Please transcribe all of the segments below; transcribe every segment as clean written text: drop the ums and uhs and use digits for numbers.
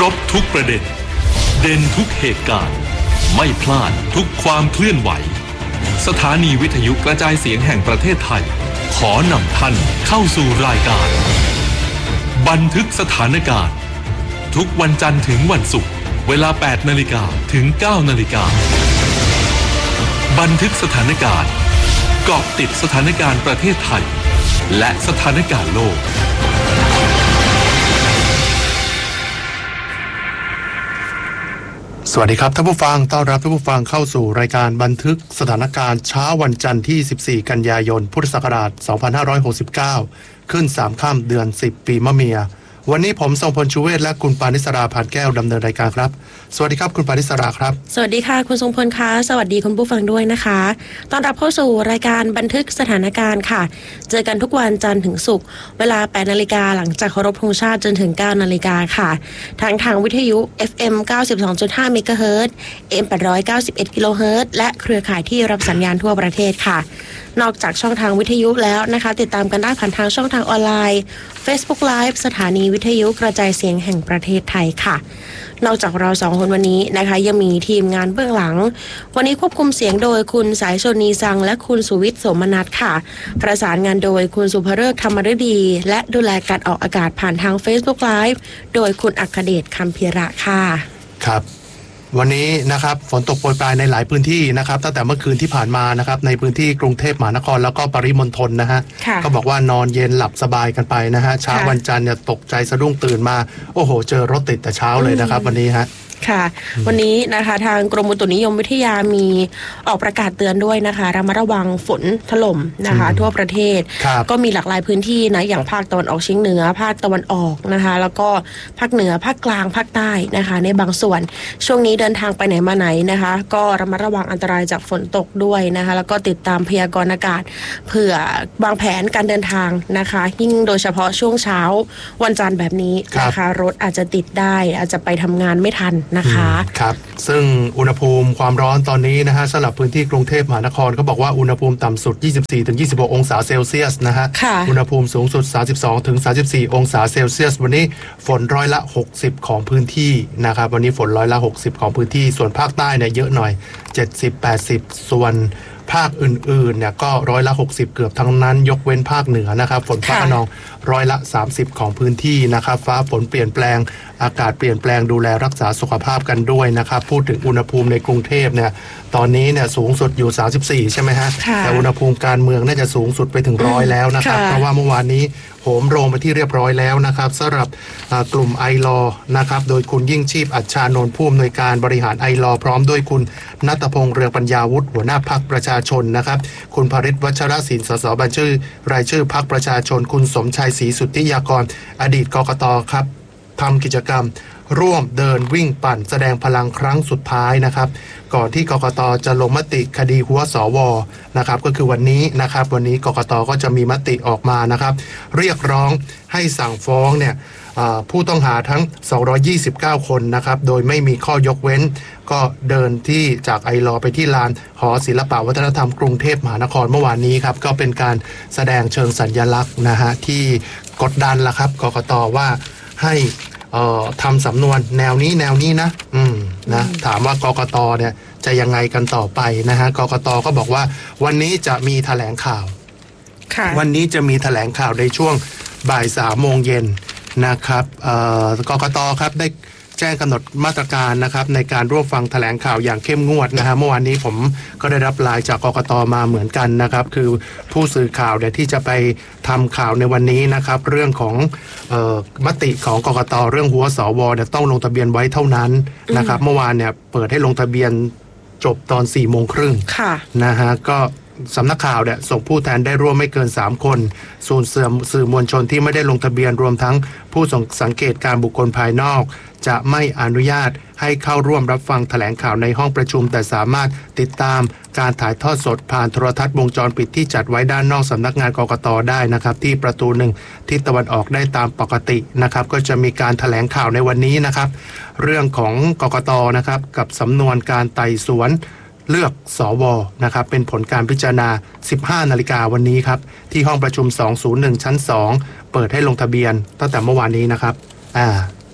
บทุกประเด็นเด่นทุกเหตุการณ์ไม่พลาดทุกความเคลื่อนไหวสถานีวิทยุกระจายเสียงแห่งประเทศไทยขอนำท่านเข้าสู่รายการบันทึกสถานการณ์ทุกวันจันทร์ถึงวันศุกร์เวลา 8 นาฬิกาถึง 9 นาฬิกาบันทึกสถานการณ์เกาะติดสถานการณ์ประเทศไทยและสถานการณ์โลกสวัสดีครับท่านผู้ฟังต้อนรับท่านผู้ฟังเข้าสู่รายการบันทึกสถานการณ์เช้าวันจันทร์ที่14กันยายนพุทธศักราช2569ขึ้น3ค่ำเดือน10ปีมะเมียวันนี้ผมทรงพลชูเวศและคุณปานิสราผ่านแก้วดำเนินรายการครับสวัสดีครับคุณปานิสราครับสวัสดีค่ะคุณทรงพลคะสวัสดีคุณผู้ฟังด้วยนะคะต้อนรับเข้าสู่รายการบันทึกสถานการณ์ค่ะเจอกันทุกวันจันทร์ถึงศุกร์เวลา 8 นาฬิกาหลังจากเคารพธงชาติจนถึง 9 นาฬิกาค่ะทางวิทยุ FM 92.5 เมกะเฮิรตซ์ AM 891 กิโลเฮิรตซ์และเครือข่ายที่รับสัญญาณทั่วประเทศค่ะนอกจากช่องทางวิทยุแล้วนะคะติดตามกันได้ผ่านทางช่องทางออนไลน์ Facebook Live สถานีวิทยุกระจายเสียงแห่งประเทศไทยค่ะนอกจากเรา2คนวันนี้นะคะยังมีทีมงานเบื้องหลังวันนี้ควบคุมเสียงโดยคุณสายชนนีสังและคุณสุวิทย์โสมนัสค่ะประสานงานโดยคุณสุภฤกษ์ธรรมฤดีและดูแลการออกอากาศผ่านทาง Facebook Live โดยคุณอัคเดชคำพิระค่ะครับวันนี้นะครับฝนตกโปรยปลายในหลายพื้นที่นะครับตั้งแต่เมื่อคืนที่ผ่านมานะครับในพื้นที่กรุงเทพมหานครแล้วก็ปริมณฑลนะฮะก็บอกว่านอนเย็นหลับสบายกันไปนะฮะเช้าวันจันทร์เนี่ยตกใจสะดุ้งตื่นมาโอ้โหเจอรถติดแต่เช้าเลยนะครับวันนี้ฮะค่ะวันนี้นะคะทางกรมอุตุนิยมวิทยามีออกประกาศเตือนด้วยนะคะระมัดระวังฝนถล่มนะคะทั่วประเทศก็มีหลากหลายพื้นที่นะอย่างภาคตะวันออกเฉียงเหนือภาคตะวันออกนะคะแล้วก็ภาคเหนือภาคกลางภาคใต้นะคะในบางส่วนช่วงนี้เดินทางไปไหนมาไหนนะคะก็ระมัดระวังอันตรายจากฝนตกด้วยนะคะแล้วก็ติดตามพยากรณ์อากาศเผื่อวางแผนการเดินทางนะคะยิ่งโดยเฉพาะช่วงเช้าวันจันทร์แบบนี้นะคะรถอาจจะติดได้อาจจะไปทำงานไม่ทันนะคะครับซึ่งอุณหภูมิความร้อนตอนนี้นะฮะสำหรับพื้นที่กรุงเทพมหานครเขาบอกว่าอุณหภูมิต่ำสุด 24-26 องศาเซลเซียสนะฮะอุณหภูมิสูงสุด 32-34 องศาเซลเซียสวันนี้ฝนร้อยละ60ของพื้นที่นะครับวันนี้ฝนร้อยละ60ของพื้นที่ส่วนภาคใต้เนี่ยเยอะหน่อย 70-80 ส่วนภาคอื่นๆเนี่ยก็ร้อยละ60เกือบทั้งนั้นยกเว้นภาคเหนือนะครับฝนฟ้าคะนองร้อยละ30ของพื้นที่นะครับฟ้าฝนเปลี่ยนแปลงอากาศเปลี่ยนแปลงดูแลรักษาสุขภาพกันด้วยนะครับพูดถึงอุณหภูมิในกรุงเทพเนี่ยตอนนี้เนี่ยสูงสุดอยู่34ใช่ไหมฮะแต่อุณหภูมิการเมืองน่าจะสูงสุดไปถึง100แล้วนะครับเพราะว่าเมื่อวานนี้โหมโรงไปที่เรียบร้อยแล้วนะครับสำหรับกลุ่มไอลอนะครับโดยคุณยิ่งชีพอัชชานนท์ผู้อำนวยการบริหารไอลอพร้อมด้วยคุณณัฐพงษ์เรืองปัญญาวุฒิหัวหน้าพรรคประชาชนนะครับคุณภริษวัชรศิลป์สสบัญชีรายชื่อพรรคประชาชนคุณสมชัยศรีสุทธิยากรอดีตกกต.ครับทำกิจกรรมร่วมเดินวิ่งปั่นแสดงพลังครั้งสุดท้ายนะครับก่อนที่กกต.จะลงมติคดีหัวสว.นะครับก็คือวันนี้นะครับวันนี้กกต.ก็จะมีมติออกมานะครับเรียกร้องให้สั่งฟ้องเนี่ยผู้ต้องหาทั้ง229คนนะครับโดยไม่มีข้อยกเว้นก็เดินที่จากไอลอไปที่ลานหอศิลปวัฒนธรรมกรุงเทพมหานครเมื่อวานนี้ครับก็เป็นการแสดงเชิงสัญลักษณ์นะฮะที่กดดันละครับกกต.ว่าให้ทำสำนวนแนวนี้นะนะถามว่ากกต.เนี่ยจะยังไงกันต่อไปนะฮะกกต.ก็บอกว่าวันนี้จะมีแถลงข่าววันนี้จะมีแถลงข่าวในช่วงบ่าย 3 โมงเย็นนะครับกกต.ครับได้แจ้งกำหนดมาตรการนะครับในการร่วมฟังแถลงข่าวอย่างเข้มงวดนะฮะเมื่อวานนี้ผมก็ได้รับไลน์จากกกต.มาเหมือนกันนะครับคือผู้สื่อข่าวเนี่ยที่จะไปทำข่าวในวันนี้นะครับเรื่องของมติของกกต.เรื่องหัวสว.เนี่ยต้องลงทะเบียนไว้เท่านั้นนะครับเมื่อวานเนี่ยเปิดให้ลงทะเบียนจบตอน 4 โมงครึ่งนะฮะก็สำนักข่าวเนี่ยส่งผู้แทนได้ร่วมไม่เกิน3คนส่วนสื่อมวลชนที่ไม่ได้ลงทะเบียนรวมทั้งผู้สังเกตการบุคคลภายนอกจะไม่อนุญาตให้เข้าร่วมรับฟังแถลงข่าวในห้องประชุมแต่สามารถติดตามการถ่ายทอดสดผ่านโทรทัศน์วงจรปิดที่จัดไว้ด้านนอกสำนักงานกกต.ได้นะครับที่ประตู1ทิศตะวันออกได้ตามปกตินะครับก็จะมีการแถลงข่าวในวันนี้นะครับเรื่องของกกต.นะครับกับสำนวนการไต่สวนเลือกสว.นะครับเป็นผลการพิจารณา 15 นาฬิกาวันนี้ครับที่ห้องประชุม201ชั้น2เปิดให้ลงทะเบียนตั้งแต่เมื่อวานนี้นะครับ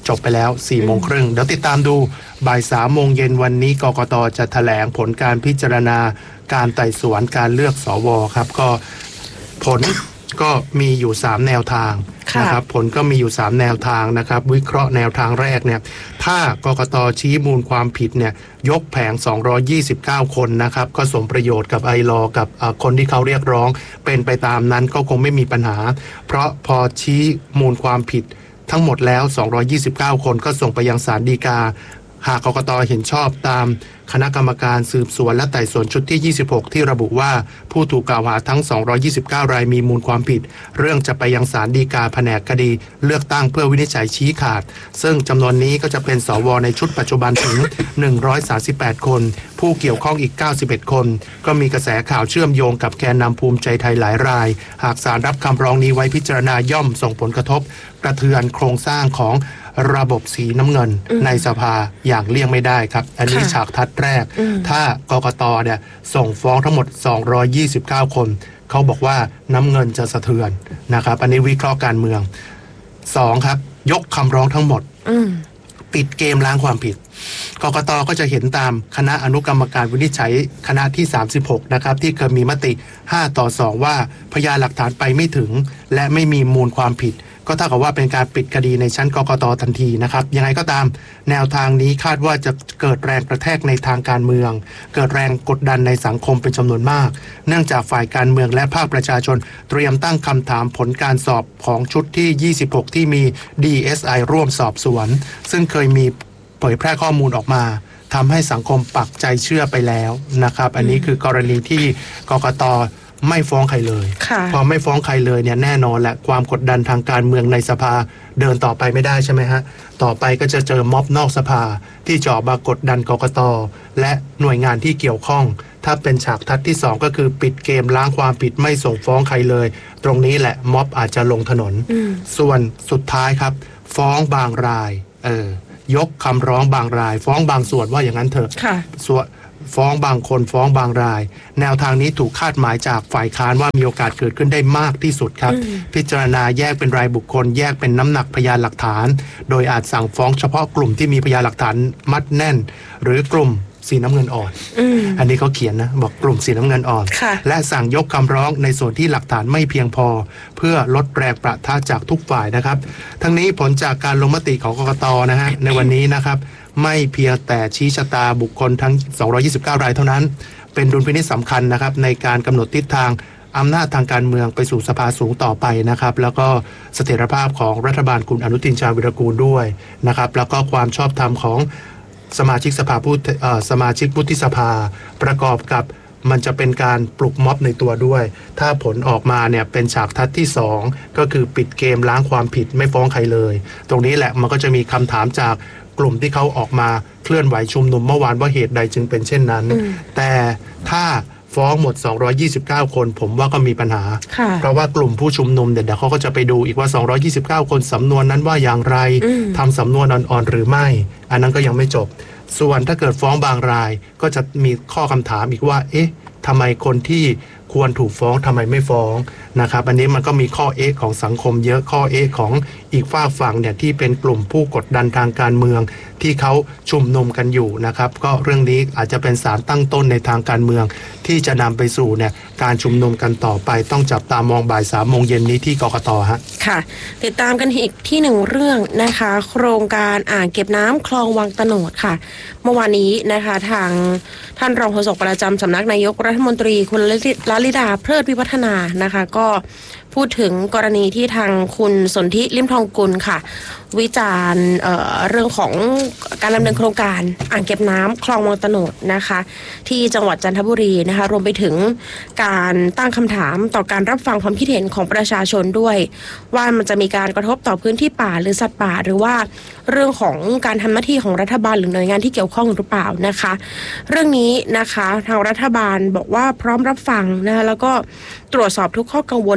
จบไปแล้ว 4 โมงครึ่งเดี๋ยวติดตามดูบ่าย 3 โมงเย็นวันนี้กกต.จะแถลงผลการพิจารณาการไต่สวนการเลือกสวครับก็ผลก็มีอยู่3แนวทางนะครับผลก็มีอยู่3แนวทางนะครับวิเคราะห์แนวทางแรกเนี่ยถ้ากกต.ชี้มูลความผิดเนี่ยยกแผง229คนนะครับก็สมประโยชน์กับไอลอกับคนที่เขาเรียกร้องเป็นไปตามนั้นก็คงไม่มีปัญหาเพราะพอชี้มูลความผิดทั้งหมดแล้ว229คนก็ส่งไปยังศาลฎีกาหากกกต.เห็นชอบตามคณะกรรมการสืบสวนและไต่สวนชุดที่26ที่ระบุว่าผู้ถูกกล่าวหาทั้ง229รายมีมูลความผิดเรื่องจะไปยังศาลฎีกาแผนกคดีเลือกตั้งเพื่อวินิจฉัยชี้ขาดซึ่งจำนวนนี้ก็จะเป็นสวในชุดปัจจุบันถึง138คนผู้เกี่ยวข้องอีก91คนก็มีกระแสข่าวเชื่อมโยงกับแกนนำภูมิใจไทยหลายรายหากศาลรับคำร้องนี้ไว้พิจารณาย่อมส่งผลกระทบกระเทือนโครงสร้างของระบบสีน้ำเงินในสภาอย่างเลี่ยงไม่ได้ครับอันนี้ฉากทัดแรกถ้ากกต.เนี่ยส่งฟ้องทั้งหมด229คนเขาบอกว่าน้ำเงินจะสะเทือนนะครับอันนี้วิเคราะห์การเมือง2ครับยกคำร้องทั้งหมดปิดเกมล้างความผิดกกต.ก็จะเห็นตามคณะอนุกรรมการวินิจฉัยคณะที่36นะครับที่เคยมีมติ5-2ว่าพยานหลักฐานไปไม่ถึงและไม่มีมูลความผิดก็เท่ากับว่าเป็นการปิดคดีในชั้นกกต.ทันทีนะครับยังไงก็ตามแนวทางนี้คาดว่าจะเกิดแรงกระแทกในทางการเมืองเกิดแรงกดดันในสังคมเป็นจำนวนมากเนื่องจากฝ่ายการเมืองและภาคประชาชนเตรียมตั้งคำถามผลการสอบของชุดที่26ที่มี DSI ร่วมสอบสวนซึ่งเคยมีเผยแพร่ข้อมูลออกมาทำให้สังคมปักใจเชื่อไปแล้วนะครับอันนี้คือกรณีที่กกต.ไม่ฟ้องใครเลยพอไม่ฟ้องใครเลยเนี่ยแน่นอนแหละความกดดันทางการเมืองในสภาเดินต่อไปไม่ได้ใช่ไหมฮะต่อไปก็จะเจอม็อบนอกสภาที่จะมากดดันกกต.และหน่วยงานที่เกี่ยวข้องถ้าเป็นฉากทัศน์ที่2ก็คือปิดเกมล้างความผิดไม่ส่งฟ้องใครเลยตรงนี้แหละม็อบอาจจะลงถนนส่วนสุดท้ายครับฟ้องบางรายยกคำร้องบางรายฟ้องบางส่วนว่าอย่างนั้นเถอะส่วนฟ้องบางคนฟ้องบางรายแนวทางนี้ถูกคาดหมายจากฝ่ายค้านว่ามีโอกาสเกิดขึ้นได้มากที่สุดครับพิจารณาแยกเป็นรายบุคคลแยกเป็นน้ำหนักพยานหลักฐานโดยอาจสั่งฟ้องเฉพาะกลุ่มที่มีพยานหลักฐานมัดแน่นหรือกลุ่มสีน้ำเงินอ่อนอันนี้เขาเขียนนะบอกกลุ่มสีน้ำเงินอ่อนและสั่งยกคำร้องในส่วนที่หลักฐานไม่เพียงพอเพื่อลดแรงประทะจากทุกฝ่ายนะครับทั้งนี้ผลจากการลงมติของกกต.นะฮะในวันนี้นะครับไม่เพียงแต่ชี้ชะตาบุคคลทั้ง229รายเท่านั้นเป็นดุลพินิจสำคัญนะครับในการกำหนดทิศทางอำนาจทางการเมืองไปสู่สภาสูงต่อไปนะครับแล้วก็เสถียรภาพของรัฐบาลคุณอนุทินชาญวิรากูลด้วยนะครับแล้วก็ความชอบธรรมของสมาชิกสมาชิกวุฒิสภาประกอบกับมันจะเป็นการปลุกม็อบในตัวด้วยถ้าผลออกมาเนี่ยเป็นฉากทัศน์ที่2ก็คือปิดเกมล้างความผิดไม่ฟ้องใครเลยตรงนี้แหละมันก็จะมีคำถามจากกลุ่มที่เขาออกมาเคลื่อนไหวชุมนุมเมื่อวานว่าเหตุใดจึงเป็นเช่นนั้นแต่ถ้าฟ้องหมด229คนผมว่าก็มีปัญหาเพราะว่ากลุ่มผู้ชุมนุมเดี๋ยวเขาก็จะไปดูอีกว่า229คนสำนวนนั้นว่าอย่างไรทำสำนวนอ่อนๆหรือไม่อันนั้นก็ยังไม่จบส่วนถ้าเกิดฟ้องบางรายก็จะมีข้อคำถามอีกว่าเอ๊ะทำไมคนที่ควรถูกฟ้องทำไมไม่ฟ้องนะครับอันนี้มันก็มีข้อเอ๊ะของสังคมเยอะข้อเอ๊ะของอีกฝั่งเนี่ยที่เป็นกลุ่มผู้กดดันทางการเมืองที่เขาชุมนุมกันอยู่นะครับก็เรื่องนี้อาจจะเป็นสารตั้งต้นในทางการเมืองที่จะนำไปสู่เนี่ยการชุมนุมกันต่อไปต้องจับตามองบ่าย 3 โมงเย็นนี้ที่กกต.ฮะค่ะติดตามกันอีกที่1เรื่องนะคะโครงการอ่างเก็บน้ำคลองวังตะโนดค่ะเมื่อวานนี้นะคะทางท่านรองโฆษกประจำสำนักนายกรัฐมนตรีคุณลลิดาเพลิดวิวัฒนานะคะก็พูดถึงกรณีที่ทางคุณสนธิลิ่มทองกุลค่ะวิจารณ์เรื่องของการดำเนินโครงการอ่างเก็บน้ำคลองวังตะโนดนะคะที่จังหวัดจันทบุรีนะคะรวมไปถึงการตั้งคำถามต่อการรับฟังความคิดเห็นของประชาชนด้วยว่ามันจะมีการกระทบต่อพื้นที่ป่าหรือสัตว์ป่าหรือว่าเรื่องของการทำหน้าที่ของรัฐบาลหรือหน่วยงานที่เกี่ยวข้องหรือเปล่านะคะเรื่องนี้นะคะทางรัฐบาลบอกว่าพร้อมรับฟังนะคะแล้วก็ตรวจสอบทุกข้อกังวลโดยเฉพาะ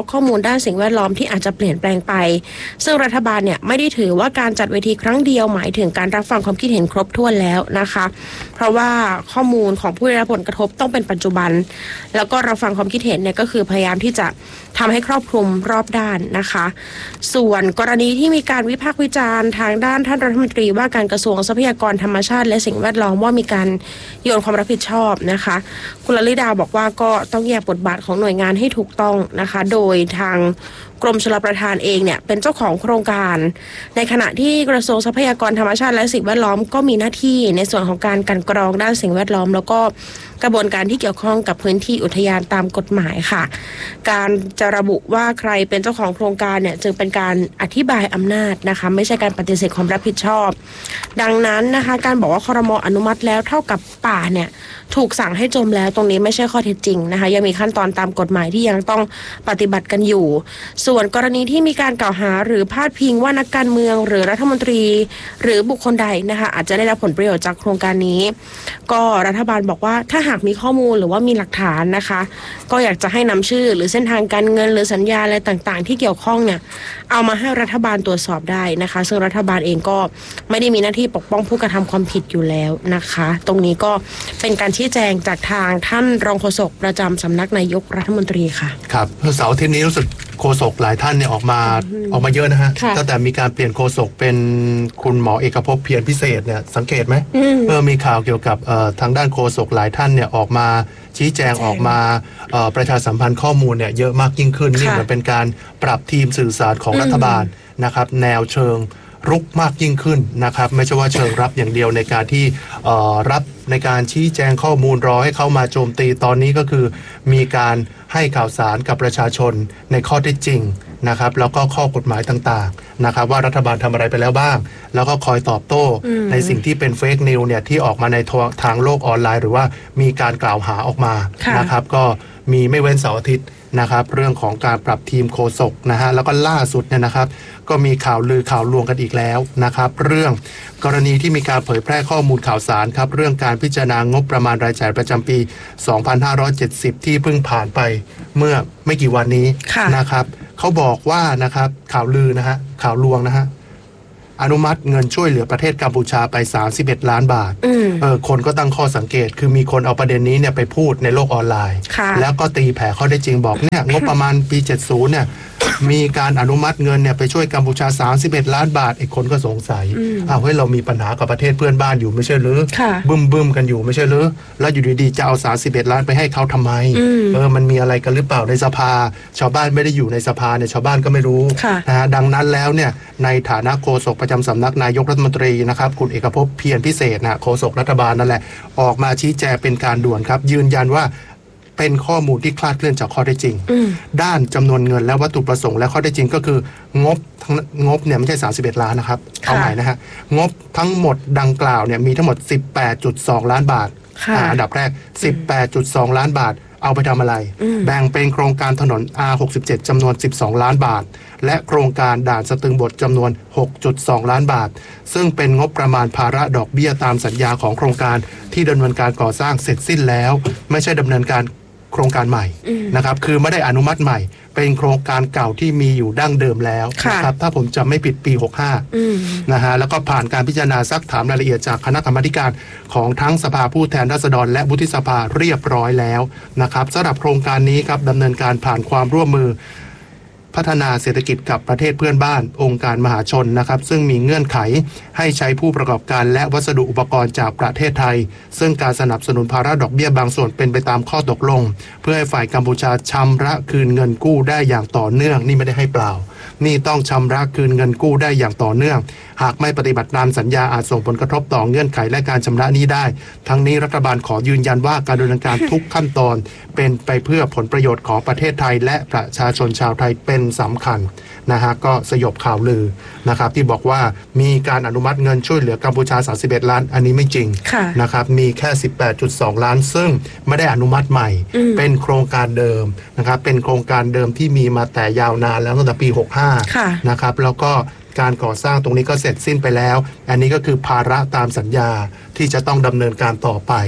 ะห์ข้อมูลด้านสิ่งแวดล้อมที่อาจจะเปลี่ยนแปลงไปซึ่งรัฐบาลเนี่ยไม่ได้ถือว่าการจัดเวทีครั้งเดียวหมายถึงการรับฟังความคิดเห็นครบถ้วนแล้วนะคะเพราะว่าข้อมูลของผู้ได้รับผลกระทบต้องเป็นปัจจุบันแล้วก็รับฟังความคิดเห็นเนี่ยก็คือพยายามที่จะทำให้ครอบคลุมรอบด้านนะคะส่วนกรณีที่มีการวิพากษ์วิจารณ์ทางด้านท่านรัฐมนตรีว่าการกระทรวงทรัพยากรธรรมชาติและสิ่งแวดล้อมว่ามีการโยนความรับผิดชอบนะคะคุณลลิดาบอกว่าก็ต้องแยกบทบาทของหน่วยงานให้ถูกต้องนะคะโดยทางกรมชลประทานเองเนี่ยเป็นเจ้าของโครงการในขณะที่กระทรวงทรัพยากรธรรมชาติและสิ่งแวดล้อมก็มีหน้าที่ในส่วนของการกลั่นกรองด้านสิ่งแวดล้อมแล้วก็กระบวนการที่เกี่ยวข้องกับพื้นที่อุทยานตามกฎหมายค่ะการจะระบุว่าใครเป็นเจ้าของโครงการเนี่ยจึงเป็นการอธิบายอำนาจนะคะไม่ใช่การปฏิเสธความรับผิดชอบดังนั้นนะคะการบอกว่าครม.อนุมัติแล้วเท่ากับป่าเนี่ยถูกสั่งให้จมแล้วตรงนี้ไม่ใช่ข้อเท็จจริงนะคะยังมีขั้นตอนตามกฎหมายที่ยังต้องปฏิบัติกันอยู่ส่วนกรณีที่มีการกล่าวหาหรือพาดพิงว่านักการเมืองหรือรัฐมนตรีหรือบุคคลใดนะคะอาจจะได้รับผลประโยชน์จากโครงการนี้ก็รัฐบาลบอกว่าถ้าหากมีข้อมูลหรือว่ามีหลักฐานนะคะก็อยากจะให้นำชื่อหรือเส้นทางการเงินหรือสัญญาอะไรต่างๆที่เกี่ยวข้องเนี่ยเอามาให้รัฐบาลตรวจสอบได้นะคะซึ่งรัฐบาลเองก็ไม่ได้มีหน้าที่ปกป้องผู้กระทำความผิดอยู่แล้วนะคะตรงนี้ก็เป็นการชี้แจงจากทางท่านรองโฆษกประจำสำนักนายกรัฐมนตรีค่ะครับเสาร์อาทิตย์นี้รู้สึกโฆษกหลายท่านเนี่ยออกมาเยอะนะฮะตั้งแต่มีการเปลี่ยนโฆษกเป็นคุณหมอเอกภพเพียรพิเศษเนี่ยสังเกตไหมมีข่าวเกี่ยวกับทางด้านโฆษกหลายท่านเนี่ยออกมาชี้แจงออกมาประชาสัมพันธ์ข้อมูลเนี่ยเยอะมากยิ่งขึ้นนี่เหมือนเป็นการปรับทีมสื่อสารของรัฐบาลนะครับแนวเชิงรุกมากยิ่งขึ้นนะครับไม่ใช่ว่าเชิงรับอย่างเดียวในการที่รับในการชี้แจงข้อมูลรอให้เข้ามาโจมตีตอนนี้ก็คือมีการให้ข่าวสารกับประชาชนในข้อเท็จจริงนะครับแล้วก็ข้อกฎหมายต่างๆนะครับว่ารัฐบาลทำอะไรไปแล้วบ้างแล้วก็คอยตอบโต้ในสิ่งที่เป็นเฟกนิวเนี่ยที่ออกมาในทางโลกออนไลน์หรือว่ามีการกล่าวหาออกมานะครับก็มีไม่เว้นเสาร์อาทิตย์นะครับเรื่องของการปรับทีมโฆษกนะฮะแล้วก็ล่าสุดเนี่ยนะครับก็มีข่าวลือข่าวลวงกันอีกแล้วนะครับเรื่องกรณีที่มีการเผยแพร่ข้อมูลข่าวสารครับเรื่องการพิจารณางบประมาณรายจ่ายประจำปี 2570 ที่เพิ่งผ่านไปเมื่อไม่กี่วันนี้นะครับเขาบอกว่านะครับข่าวลือนะฮะข่าวลวงนะฮะอนุมัติเงินช่วยเหลือประเทศกัมพูชาไป31ล้านบาทคนก็ตั้งข้อสังเกตคือมีคนเอาประเด็นนี้เนี่ยไปพูดในโลกออนไลน์แล้วก็ตีแผ่ข้อได้จริงบอกเนี่ยงบประมาณปี70เนี่ยมีการอนุมัติเงินเนี่ยไปช่วยกัมพูชา31ล้านบาทไอ้คนก็สงสัยเฮ้ยเรามีปัญหากับประเทศเพื่อนบ้านอยู่ไม่ใช่หรือบึ้มกันอยู่ไม่ใช่หรือแล้วอยู่ดีๆจะเอา31ล้านไปให้เขาทำไมมันมีอะไรกันหรือเปล่าในสภาชาวบ้านไม่ได้อยู่ในสภาเนี่ยชาวบ้านก็ไม่รู้นะฮะดังนั้นแล้วเนี่ยในฐานะโฆษกประจำสำนักนายกรัฐมนตรีนะครับคุณเอกภพเพียรพิเศษนะโฆษกรัฐบาลนั่นแหละออกมาชี้แจงเป็นการด่วนครับยืนยันว่าเป็นข้อมูลที่คลาดเคลื่อนจากข้อเท็จจริงด้านจำนวนเงินและวัตถุประสงค์และข้อเท็จจริงก็คืองบเนี่ยไม่ใช่31ล้านนะครับเอาใหม่นะฮะงบทั้งหมดดังกล่าวเนี่ยมีทั้งหมด 18.2 ล้านบาทอันดับแรก 18.2 ล้านบาทเอาไปทำอะไรแบ่งเป็นโครงการถนน R67 จำนวน12ล้านบาทและโครงการด่านสตึงบทจำนวน 6.2 ล้านบาทซึ่งเป็นงบประมาณภาระดอกเบี้ยตามสัญญาของโครงการที่ดำเนินการก่อสร้างเสร็จสิ้นแล้วไม่ใช่ดำเนินการโครงการใหม่นะครับคือไม่ได้อนุมัติใหม่เป็นโครงการเก่าที่มีอยู่ดั้งเดิมแล้วนะครับถ้าผมจำไม่ผิดปี65นะฮะแล้วก็ผ่านการพิจารณาซักถามรายละเอียดจากคณะกรรมาการของทั้งสภาผู้แทนราษฎรและวุฒิสภาเรียบร้อยแล้วนะครับสำหรับโครงการนี้ครับดำเนินการผ่านความร่วมมือพัฒนาเศรษฐกิจกับประเทศเพื่อนบ้านองค์การมหาชนนะครับซึ่งมีเงื่อนไขให้ใช้ผู้ประกอบการและวัสดุอุปกรณ์จากประเทศไทยซึ่งการสนับสนุนภาระดอกเบี้ยบางส่วนเป็นไปตามข้อตกลงเพื่อให้ฝ่ายกัมพูชาชำระคืนเงินกู้ได้อย่างต่อเนื่องนี่ไม่ได้ให้เปล่านี่ต้องชำระคืนเงินกู้ได้อย่างต่อเนื่องหากไม่ปฏิบัติตามสัญญาอาจส่งผลกระทบต่อเงื่อนไขและการชำระหนี้ได้ทั้งนี้รัฐบาลขอยืนยันว่าการดำเนินการทุกขั้นตอนเป็นไปเพื่อผลประโยชน์ของประเทศไทยและประชาชนชาวไทยเป็นสำคัญนะฮะก็สยบข่าวลือนะครับที่บอกว่ามีการอนุมัติเงินช่วยเหลือกัมพูชา31ล้านอันนี้ไม่จริงนะครับมีแค่ 18.2 ล้านซึ่งไม่ได้อนุมัติใหม่เป็นโครงการเดิมนะครับเป็นโครงการเดิมที่มีมาแต่ยาวนานแล้วตั้งแต่ปี65นะครับแล้วก็การก่อสร้างตรงนี้ก็เสร็จสิ้นไปแล้วอันนี้ก็คือภาระตามสัญญาที่จะต้องดำเนินการต่อไป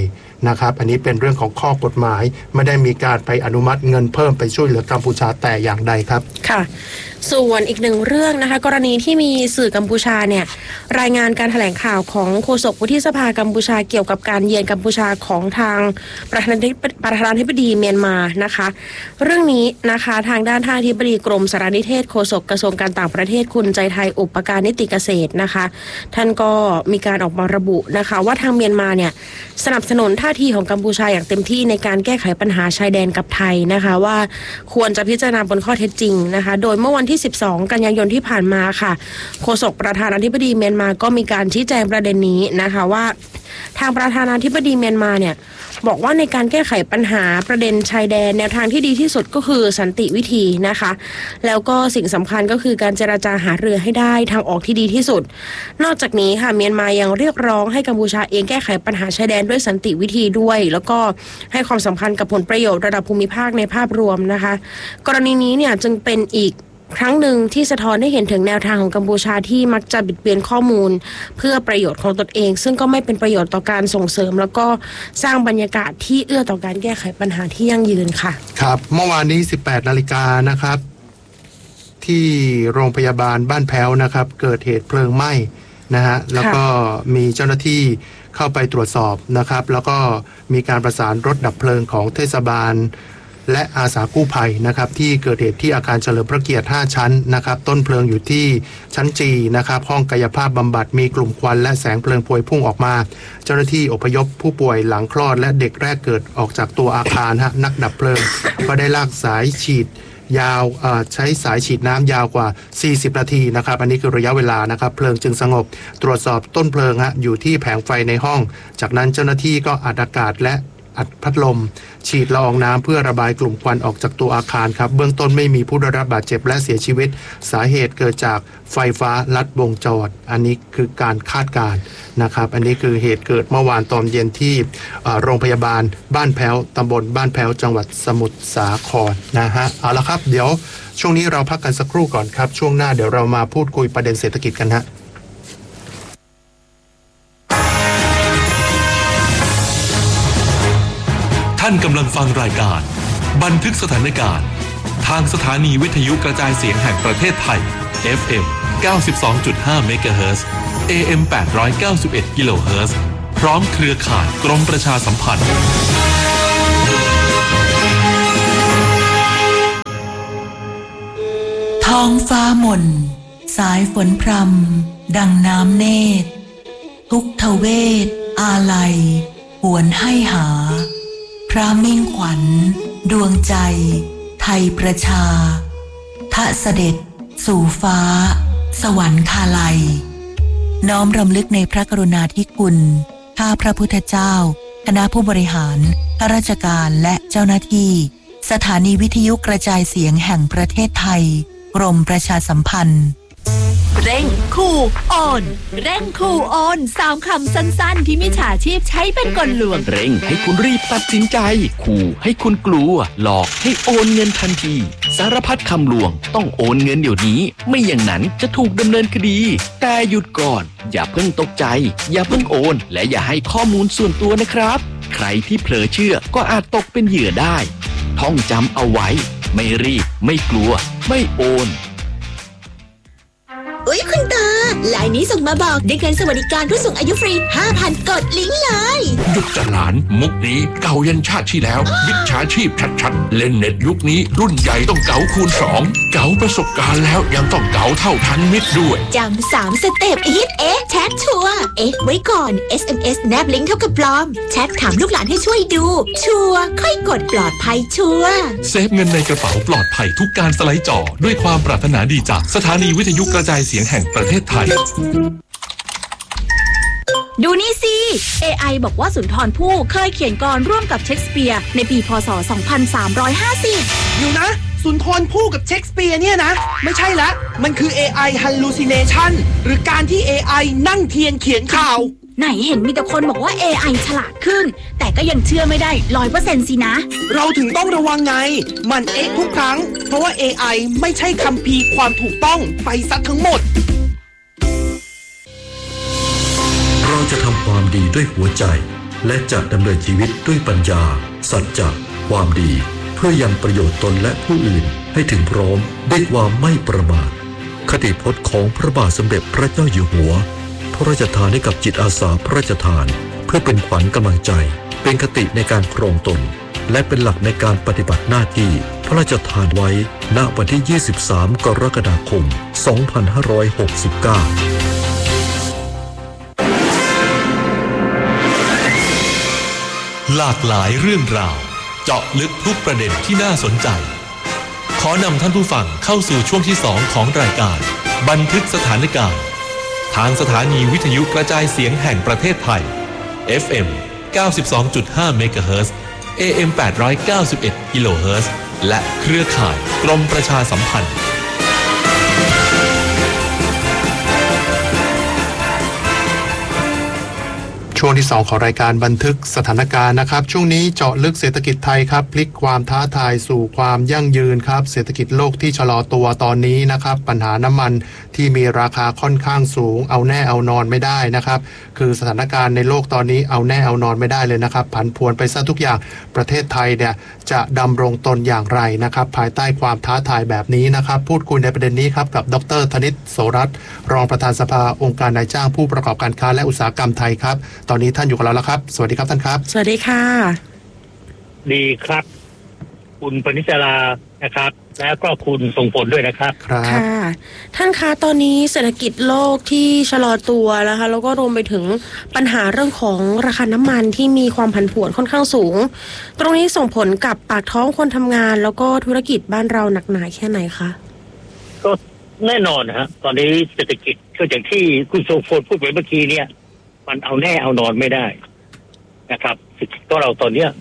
นะครับอันนี้เป็นเรื่องของข้อกฎหมายไม่ได้มีการไปอนุมัติเงินเพิ่มไปช่วยเหลือกัมพูชาแต่อย่างใดครับค่ะส่วนอีกหนึ่งเรื่องนะคะกรณีที่มีสื่อกัมพูชาเนี่ยรายงานการแถลงข่าวของโฆษกวุฒิสภากัมพูชาเกี่ยวกับการเยือนกัมพูชาของทางประธานาธิบดีเมียนมานะคะเรื่องนี้นะคะทางด้านท่านอธิบดีกรมสารนิเทศโฆษกกระทรวงการต่างประเทศคุณใจไทยอุปการนิติเกษตรนะคะท่านก็มีการออกมาระบุนะคะว่าทางเมียนมาเนี่ยสนับสนุนท่าทีของกัมพูชาอย่างเต็มที่ในการแก้ไขปัญหาชายแดนกับไทยนะคะว่าควรจะพิจารณาบนข้อเท็จจริงนะคะโดยเมื่อวันที่12 กันยายนที่ผ่านมาค่ะโฆษกประธานาธิบดีเมียนมาก็มีการชี้แจงประเด็นนี้นะคะว่าทางประธานาธิบดีเมียนมาเนี่ยบอกว่าในการแก้ไขปัญหาประเด็นชายแดนแนวทางที่ดีที่สุดก็คือสันติวิธีนะคะแล้วก็สิ่งสำคัญก็คือการเจรจาหารือให้ได้ทางออกที่ดีที่สุดนอกจากนี้ค่ะเมียนมายังเรียกร้องให้กัมพูชาเองแก้ไขปัญหาชายแดนด้วยสันติวิธีด้วยแล้วก็ให้ความสำคัญกับผลประโยชน์ระดับภูมิภาคในภาพรวมนะคะกรณีนี้เนี่ยจึงเป็นอีกครั้งหนึ่งที่สะท้อนให้เห็นถึงแนวทางของกัมพูชาที่มักจะบิดเบือนข้อมูลเพื่อประโยชน์ของตนเองซึ่งก็ไม่เป็นประโยชน์ต่อการส่งเสริมแล้วก็สร้างบรรยากาศที่เอื้อต่อการแก้ไขปัญหาที่ยั่งยืนค่ะครับเมื่อวานนี้ 18 นาฬิกานะครับที่โรงพยาบาลบ้านแพ้วนะครับเกิดเหตุเพลิงไหม้นะฮะแล้วก็มีเจ้าหน้าที่เข้าไปตรวจสอบนะครับแล้วก็มีการประสานรถดับเพลิงของเทศบาลและอาสากู้ภัยนะครับที่เกิดเหตุที่อาคารเฉลิมพระเกียรติ5ชั้นนะครับต้นเพลิงอยู่ที่ชั้นจีนะครับห้องกายภาพบำบัดมีกลุ่มควันและแสงเพลิงพวยพุ่งออกมาเจ้าหน้าที่อพยพผู้ป่วยหลังคลอดและเด็กแรกเกิดออกจากตัวอาคารนักดับเพลิงก็ได้ลากสายฉีดยาวใช้สายฉีดน้ำยาวกว่า40นาทีนะครับอันนี้คือระยะเวลานะครับเพลิงจึงสงบตรวจสอบต้นเพลิงอยู่ที่แผงไฟในห้องจากนั้นเจ้าหน้าที่ก็อัดอากาศและอัดพัดลมฉีดละอองน้ำเพื่อระบายกลุ่มควันออกจากตัวอาคารครับเบื้องต้นไม่มีผู้ได้รับบาดเจ็บและเสียชีวิตสาเหตุเกิดจากไฟฟ้าลัดวงจรอันนี้คือการคาดการณ์นะครับอันนี้คือเหตุเกิดเมื่อวานตอนเย็นที่โรงพยาบาลบ้านแพ้วตำบลบ้านแพ้วจังหวัดสมุทรสาครนะฮะเอาละครับเดี๋ยวช่วงนี้เราพักกันสักครู่ก่อนครับช่วงหน้าเดี๋ยวเรามาพูดคุยประเด็นเศรษฐกิจกันฮะท่านกำลังฟังรายการบันทึกสถานการณ์ทางสถานีวิทยุกระจายเสียงแห่งประเทศไทย FM 92.5 เมกะเฮิรตซ์ AM 891 กิโลเฮิรตซ์พร้อมเครือข่ายกรมประชาสัมพันธ์ท้องฟ้าหม่นสายฝนพรำดังน้ำเนตรทุกทเวทอาลัยหวนให้หาพระมิ่งขวัญดวงใจไทยประชาทะเสด็จสู่ฟ้าสวรรคาลัยน้อมรำลึกในพระกรุณาธิคุณข้าพระพุทธเจ้าคณะผู้บริหารข้าราชการและเจ้าหน้าที่สถานีวิทยุกระจายเสียงแห่งประเทศไทยกรมประชาสัมพันธ์เร่งคูออนเร่งคูออน3 คำสั้นๆที่มิจฉาชีพใช้เป็นกลลวงเร่งให้คุณรีบตัดสินใจขู่ให้คุณกลัวหลอกให้โอนเงินทันทีสารพัดคำลวงต้องโอนเงินเดี๋ยวนี้ไม่อย่างนั้นจะถูกดำเนินคดีแต่หยุดก่อนอย่าเพิ่งตกใจอย่าเพิ่งโอนและอย่าให้ข้อมูลส่วนตัวนะครับใครที่เผลอเชื่อก็อาจตกเป็นเหยื่อได้ท่องจำเอาไว้ไม่รีบไม่กลัวไม่โอนอุ๊ยคุณตาไลน์นี้ส่งมาบอกได้เงินสวัสดิการผู้สูงอายุฟรี 5,000 กดลิงก์เลยหยุดจะหลานมุกนี้เก่ายันชาติที่แล้วมิจฉาชีพชัดๆเล่นเน็ตยุคนี้รุ่นใหญ่ต้องเก๋าคูณ2เก๋าประสบการณ์แล้วยังต้องเก๋าเท่าทันมิตรด้วยจำ3 สเต็ปแชทชัวร์ไว้ก่อน SMS แนบลิงก์เท่ากับปลอมแชทถามลูกหลานให้ช่วยดูชัวร์ค่อยกดปลอดภัยชัวร์เซฟเงินในกระเป๋าปลอดภัยทุกการสไลด์จอด้วยความปรารถนาดีจากสถานีวิทยุกระจายเสียงแห่งประเทศไทยดูนี่สิ AI บอกว่าสุนทรภู่เคยเขียนกลอนร่วมกับเชคสเปียร์ในปีพ.ศ. 2350 อยู่นะสุนทรภู่กับเชคสเปียร์เนี่ยนะไม่ใช่ละมันคือ AI hallucination หรือการที่ AI นั่งเทียนเขียนข่าวไหนเห็นมีแต่คนบอกว่า AI ฉลาดขึ้นแต่ก็ยังเชื่อไม่ได้ 100% สินะเราถึงต้องระวังไงมันทุกครั้งเพราะว่า AI ไม่ใช่คัมภีร์ความถูกต้องไปซะทั้งหมดเราจะทำความดีด้วยหัวใจและจะดำเนินชีวิตด้วยปัญญาสัจจะความดีเพื่อยังประโยชน์ตนและผู้อื่นให้ถึงพร้อมด้วยความไม่ประมาทคติพจน์ของพระบาทสมเด็จพระเจ้าอยู่หัวพระราชทานให้กับจิตอาสาพระราชทานเพื่อเป็นขวัญกำลังใจเป็นคติในการครองตนและเป็นหลักในการปฏิบัติหน้าที่พระราชทานไว้ณวันที่ 23 กรกฎาคม 2569 หลากหลายเรื่องราวเจาะลึกทุกประเด็นที่น่าสนใจขอนำท่านผู้ฟังเข้าสู่ช่วงที่ 2 ของรายการบันทึกสถานการณ์ทางสถานีวิทยุกระจายเสียงแห่งประเทศไทย FM 92.5 เมกะเฮิรตซ์ AM 891 กิโลเฮิรตซ์และเครือข่ายกรมประชาสัมพันธ์ช่วงที่ 2 ของรายการบันทึกสถานการณ์นะครับช่วงนี้เจาะลึกเศรษฐกิจไทยครับพลิกความท้าทายสู่ความยั่งยืนครับเศรษฐกิจโลกที่ชะลอตัวตอนนี้นะครับปัญหาน้ำมันที่มีราคาค่อนข้างสูงเอาแน่เอานอนไม่ได้นะครับคือสถานการณ์ในโลกตอนนี้เอาแน่เอานอนไม่ได้เลยนะครับผันผวนไปซะทุกอย่างประเทศไทยเนี่ยจะดำรงตนอย่างไรนะครับภายใต้ความท้าทายแบบนี้นะครับพูดคุยในประเด็นนี้ครับกับดร.ธนิต โสรัตน์รองประธานสภาองค์การนายจ้างผู้ประกอบการค้าและอุตสาหกรรมไทยครับตอนนี้ท่านอยู่กับเราแล้วครับสวัสดีครับท่านครับสวัสดีค่ะดีครับคุณปณิชรานะครับแล้วก็คุณทรงพลด้วยนะครับค่ะท่านคะตอนนี้เศรษฐกิจโลกที่ชะลอตัวนะคะแล้วก็รวมไปถึงปัญหาเรื่องของราคาน้ำมันที่มีความผันผวนค่อนข้างสูงตรงนี้ส่งผลกับปากท้องคนทำงานแล้วก็ธุรกิจบ้านเราหนักหนาแค่ไหนคะก็แน่นอนนะฮะตอนนี้เศรษฐกิจก็อย่างที่คุณทรงพลพูดไปเมื่อกี้เนี่ยมันเอาแน่เอานอนไม่ได้นะครับก็เราตอนเนี้ย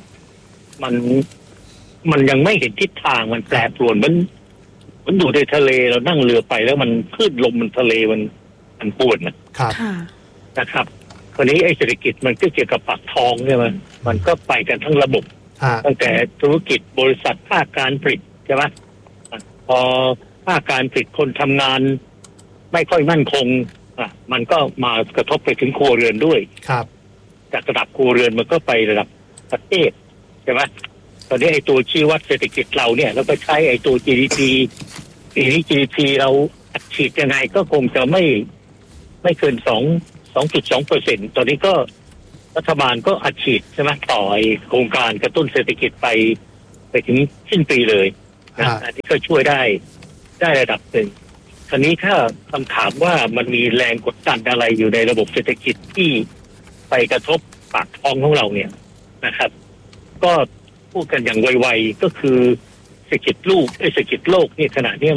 มันยังไม่เห็นทิศทางมันแปรปรวนมันอยู่ในทะเลเรานั่งเรือไปแล้วมันคลื่นลมมันทะเลมันปวดนะครับตอนนี้ไอ้เศรษฐกิจมันก็เกี่ยวกับปากท้องใช่ไหมมันก็ไปกันทั้งระบบตั้งแต่ธุรกิจบริษัทภาคการผลิตใช่ไหมพอภาคการผลิตคนทำงานไม่ค่อยมั่นคงมันก็มากระทบไปถึงครัวเรือนด้วยครับจากระดับครัวเรือนมันก็ไประดับประเทศใช่ไหมตอนนี้ไอ้ตัวชี้วัดเศรษฐกิจเราเนี่ยเราก็ใช้ไอ้ตัว GDP ปีนี้ GDP เราอัดฉีดยังไงก็คงจะไม่เกิน2.2%ตอนนี้ก็รัฐบาลก็อัดฉีดใช่ไหมต่อโครงการกระตุ้นเศรษฐกิจไปถึงสิ้นปีเลยนะอันนี้ก็ช่วยได้ระดับหนึ่งทีนี้ถ้าคำถามว่ามันมีแรงกดดันอะไรอยู่ในระบบเศรษฐกิจที่ไปกระทบปากท้องของเราเนี่ยนะครับก็พูดกันอย่างไวๆก็คือเศรษฐกิจโลกนี่ขณะนี้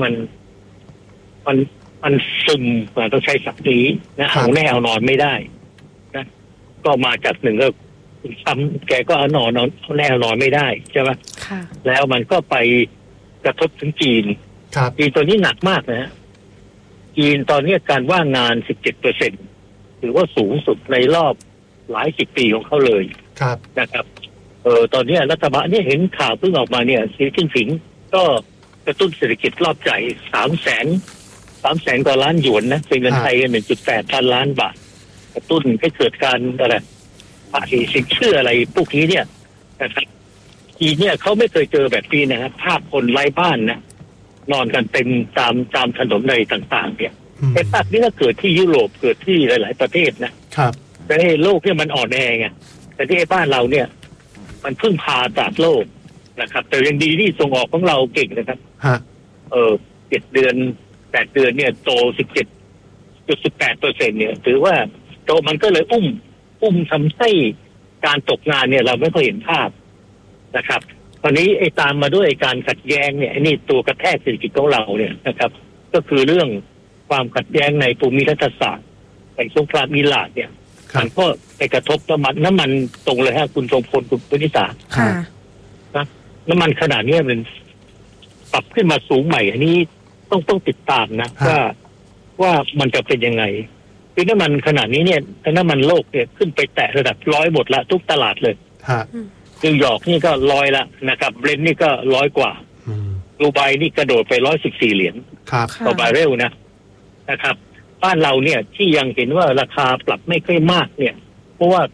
มันซึมต้องใช้ศัพท์นี้นะเอาแน่เอานอนไม่ได้นะก็มาจากหนึ่งก็ซ้ำแกก็เอาแน่เอานอนไม่ได้ใช่ไหมแล้วมันก็ไปกระทบถึงจีนตัวนี้หนักมากนะฮะจีนตอนนี้การว่างงาน 17% ถือว่าสูงสุดในรอบหลายสิบปีของเขาเลยนะครับตอนนี้รัฐบาลเนี่ยเห็นข่าวเพิ่งออกมาเนี่ยสีจิ้นผิงก็กระตุ้นเศรษฐกิจรอบใหญ่300,000 กว่าล้านหยวนนะเป็นเงินไทย 1.8 พันล้านบาทกระตุ้นให้เกิดการอะไรภาษีสินเชื่ออะไรพวกนี้เนี่ยนะครับจีนเนี่ยเขาไม่เคยเจอแบบนี้นะครับภาพคนไร้บ้านนะนอนกันเต็มตามถนนในต่างๆเนี่ยไอ้ภาพนี้ก็เกิดที่ยุโรปเกิดที่หลายๆประเทศนะครับแต่ในโลกเนี่ยมันอ่อนแอไงแต่ที่บ้านเราเนี่ยมันพึ่งพาจากโลกนะครับแต่ยังดีที่ส่งออกของเราเก่งนะครับ7 เดือน 8 เดือนเนี่ยโต 17.18% เนี่ยถือว่าโตมันก็เลยอุ้มทำให้การตกงานเนี่ยเราไม่ค่อยเห็นภาพนะครับตอนนี้ไอ้ตามมาด้วยการขัดแย้งเนี่ยนี่ตัวกระแทกเศรษฐกิจของเราเนี่ยนะครับก็คือเรื่องความขัดแย้งในภูมิรัฐศาสตร์ในสงครามอิหร่านเนี่ยมันก็ไปกระทบน้ำมันตรงเลยฮะคุณทรงพลคุณปณิสานะน้ำมันขนาดนี้มันปรับขึ้นมาสูงใหม่อันนี้ต้องติดตามนะว่ามันจะเป็นยังไงคือน้ำมันขนาดนี้เนี่ยน้ำมันโลกเนี่ยขึ้นไปแตะระดับ100หมดละทุกตลาดเลยนิวยอร์กนี่ก็100ละนะครับเบรนท์นี่ก็100 กว่าดูไบนี่กระโดดไป$114ต่อบาร์เรลนะครับบ้านเราเนี่ยที่ยังเห็นว่าราคาปรับไม่ค่อยมากเนี่ยเพราะว่า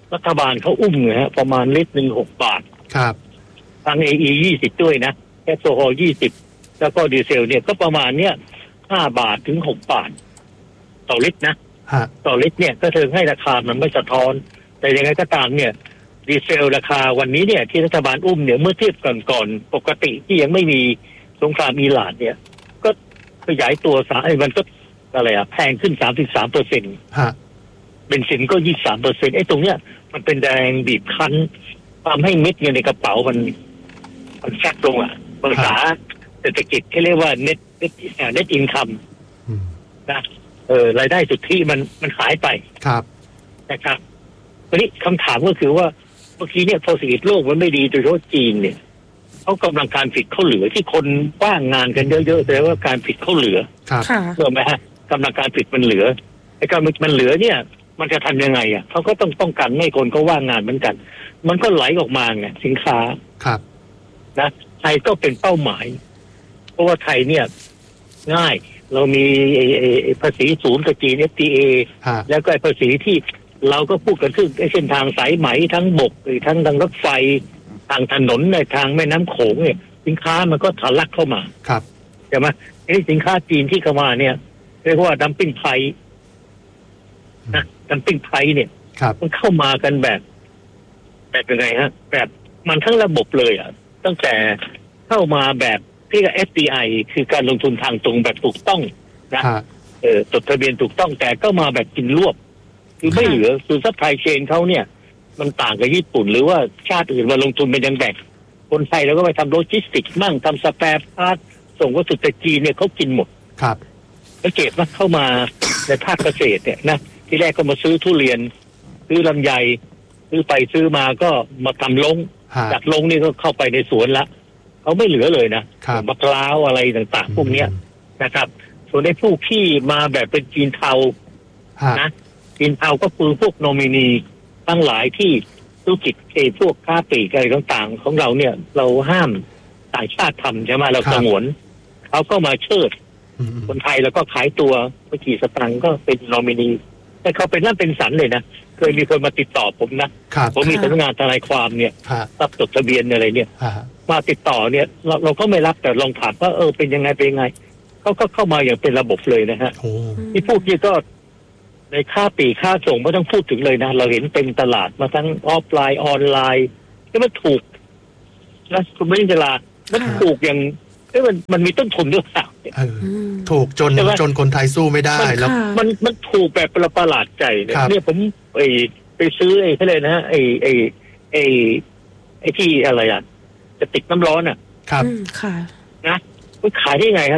รัฐบาลเขาอุ้มไงฮะประมาณลิตรหนึ่ง6 บาทครับทาง AE 20ด้วยนะแก๊สโซฮอล์20แล้วก็ดีเซลเนี่ยก็ประมาณเนี้ย5 บาทถึง6 บาทต่อลิตรนะต่อลิตรเนี่ยก็ถึงให้ราคามันไม่สะท้อนแต่ยังไงก็ตามเนี่ยดีเซลราคาวันนี้เนี่ยที่รัฐบาลอุ้มเนี่ยเมื่อเทียบก่อนปกติที่ยังไม่มีสงครามอิหร่านเนี่ยก็ขยายตัวมันก็อะไรแพงขึ้น 33%เบนซินก็ 23%ไอ้ตรงเนี้ยมันเป็นแรงบีบคั้นทำให้เม็ดเงินในกระเป๋ามันแฟบลงภาษาเศรษฐกิจที่เรียกว่า net income นะรายได้สุทธิมันหายไปครับนะครับวันนี้คำถามก็คือว่าเมื่อกี้เนี่ยพอเศรษฐกิจโลกมันไม่ดีโดยเฉพาะจีนเนี่ยเขากำลังการผลิตเขาเหลือที่คนว่างงานกันเยอะๆแต่ว่าการผลิตเขาเหลือเห็นไหมฮะกำลังการผลิตมันเหลือไอ้การมันเหลือเนี่ยมันจะทำยังไงเขาก็ต้องป้องกันไม่ให้คนเขาว่างงานเหมือนกันมันก็ไหลออกมาไงสินค้าครับนะไทยก็เป็นเป้าหมายเพราะว่าไทยเนี่ยง่ายเรามีภาษีศูนย์กับจีน FTA แล้วก็ภาษีที่เราก็พูดกันถึงเส้นทางสายไหมทั้งบกทั้งทางรถไฟทางถนนในทางแม่น้ำโขงเนี่ยสินค้ามันก็ทะลักเข้ามาครับใช่ไหมสินค้าจีนที่เข้ามาเนี่ยเรียกว่าดัมปิ้งไพรนะดัมปิ้งไพรเนี่ยมันเข้ามากันแบบยังไงฮะแบบมันทั้งระบบเลยตั้งแต่เข้ามาแบบที่กับ FDI คือการลงทุนทางตรงแบบถูกต้องนะจดทะเบียนถูกต้องแต่ก็มาแบบกินรวบคือไม่เหลือคือซัพพลายเชนเขาเนี่ยมันต่างกับญี่ปุ่นหรือว่าชาติอื่นมาลงทุนเป็นยังแบกคนไทยแล้วก็ไปทำโลจิสติกส์มั่งทำสแปร์พาร์ทส่งวัสดุแต่จีนเนี่ยเขากินหมดครับสังเกตว่าเข้ามาในภาคเกษตรเนี่ยนะที่แรกก็มาซื้อทุเรียนซื้อลำไยซื้อไปซื้อมาก็มาทำลงจากลงนี่ก็เข้าไปในสวนละเขาไม่เหลือเลยนะมะพร้าวอะไรต่างๆพวกเนี้ยนะครับส่วนในผู้ที่มาแบบเป็นจีนเทานะจีนเทาก็คือพวกโนมินีทั้งหลายที่ธุรกิจพวกค้าปลีกอะไรต่างๆของเราเนี่ยเราห้ามต่างชาติทำใช่ไหมเราสงวนเขาก็มาเชิดคนไทยแล้วก็ขายตัวไม่กี่สตางค์ก็เป็นโนมินีแต่เขาเป็นนั่นเป็นสันเลยนะเคยมีคนมาติดต่อผมนะผมมีสำนักงานทนายความเนี่ยรับจดทะเบียนอะไรเนี่ยมาติดต่อเนี่ยเราก็ไม่รับแต่ลองถามว่าเป็นยังไงเขาก็เข้ามาอย่างเป็นระบบเลยนะฮะที่พูดนี่ก็ในค่าปีค่าส่งไม่ต้องพูดถึงเลยนะเราเห็นเต็มตลาดมาทั้งออฟไลน์ออนไลน์ที่มันถูกนะคุณไม่ได้เวลามันถูกอย่างมันมีต้นทุนด้วยค่ะถูกจนคนไทยสู้ไม่ได้แล้วมันถูกแบบประหลาดใจเนี่ยผมไปซื้อเขาเลยนะไอ้ที่อะไรจะติดน้ำร้อนครับค่ะนะมันขายได้ไง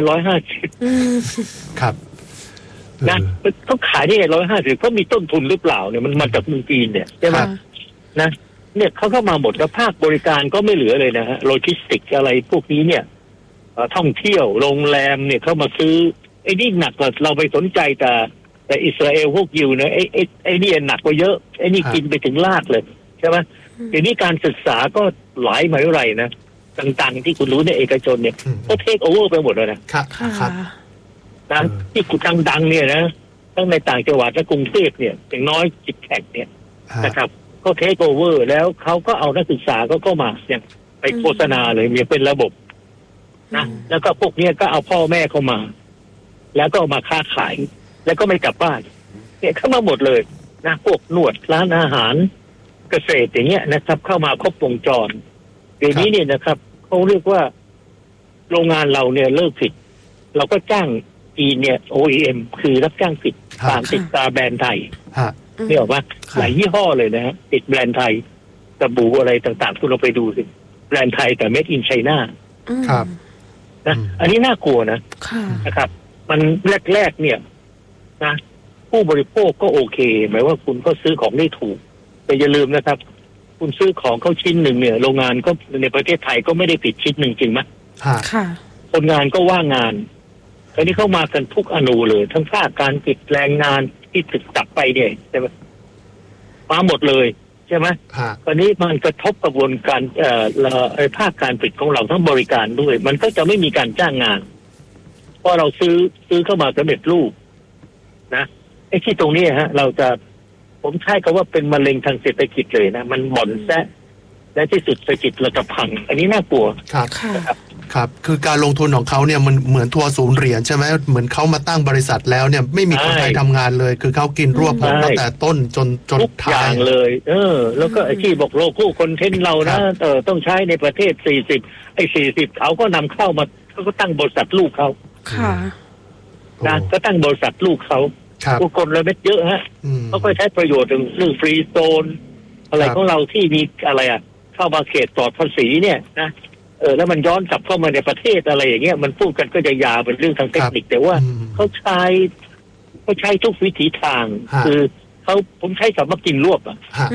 150 ครับนะเขาขายได้ไง150เขามีต้นทุนหรือเปล่าเนี่ยมันมาจากเมืองจีนเนี่ยใช่ไหมนะเนี่ยเขาเข้ามาหมดแล้วภาคบริการก็ไม่เหลือเลยนะฮะโลจิสติกอะไรพวกนี้เนี่ยท่องเที่ยวโรงแรมเนี่ยเข้ามาซื้อไอ้นี่หนักกว่าเราไปสนใจแต่อิสราเอลพวกยิวเนี่ยไอ้นี่หนักกว่าเยอะไอ้นี่กินไปถึงลาดเลยใช่ไหมเดี๋ยวนี้การศึกษาก็หลายมหาวิทยาลัยนะต่างๆที่คุณรู้ในเอกชนเนี่ยก็เทคโอเวอร์ไปหมดเลยนะครับนะที่คุณดังๆเนี่ยนะทั้งในต่างจังหวัดและกรุงเทพเนี่ยอย่างน้อย10 แห่งเนี่ยนะครับก็เทคโอเวอร์แล้วเขาก็เอานักศึกษาก็มาอย่างไปโฆษณาเลยมีเป็นระบบนะแล้วก็พวกนี้ก็เอาพ่อแม่เข้ามาแล้วก็มาค้าขายแล้วก็ไม่กลับบ้านเนี่ยเข้ามาหมดเลยนะพวกนวดร้านอาหารเกษตรอย่างเงี้ยนะครับเข้ามาครบวงจรเดี๋ยวนี้เนี่ยนะครับเขาเรียกว่าโรงงานเราเนี่ยเลิกผิดเราก็จ้างจีนเนี่ย OEM คือรับจ้างผิดตามติดตาแบรนด์ไทยนี่บอกว่าหลายยี่ห้อเลยนะฮะติดแบรนด์ไทยสบู่อะไรต่างๆคุณเราไปดูสิแบรนด์ไทยแต่ Made in China ครับนะอันนี้น่ากลัวนะครับมันแรกๆเนี่ยนะผู้บริโภคก็โอเคหมายว่าคุณก็ซื้อของได้ถูกแต่อย่าลืมนะครับคุณซื้อของเขาชิ้นหนึ่งเนี่ยโรงงานก็ในประเทศไทยก็ไม่ได้ผิดชิ้นหนึ่งจริงไหมค่ะคนงานก็ว่างงานตอนนี้เข้ามากันทุกอนูเลยทั้งภาคการปิดแรงงานที่ถูกจับไปเนี่ยใช่ไหมมาหมดเลยใช่ไหมตอนนี้มันกระทบกระบวนการภาคการผลิตของเราทั้งบริการด้วยมันก็จะไม่มีการจ้างงานเพราะเราซื้อเข้ามาสำเร็จรูปนะไอ้ที่ตรงนี้ฮะเราจะผมใช้คำว่าเป็นมะเร็งทางเศรษฐกิจเลยนะมันบ่อนแซะและที่สุดเศรษฐกิจเราจะพังอันนี้น่ากลัวครับครับคือการลงทุนของเขาเนี่ยมันเหมือนทัวร์ศูนย์เหรียญใช่ไหมเหมือนเขามาตั้งบริษัทแล้วเนี่ยไม่มีคนไทยทำงานเลยคือเขากินรวบหมดตั้งแต่ต้นจนท้ายอย่างเลยแล้วก็ไอ้ที่บอกโลโก้คอนเทนต์เรานะต้องใช้ในประเทศ40ไอ้40เขาก็นำเข้ามาเขาก็ตั้งบริษัทลูกเขาค่ะนะก็ตั้งบริษัทลูกเขาผู้คนเลยเม็ดเยอะฮะเขาก็ใช้ประโยชน์เรื่องฟรีโซนอะไรของเราที่มีอะไรเข้ามาเขตปลอดภาษีเนี่ยนะแล้วมันย้อนกลับเข้ามาในประเทศอะไรอย่างเงี้ยมันพูดกันก็จะยาวเป็นเรื่องทางเทคนิคแต่ว่าเขาใช้ทุกวิถีทางคือผมใช้คำว่ากินรวบ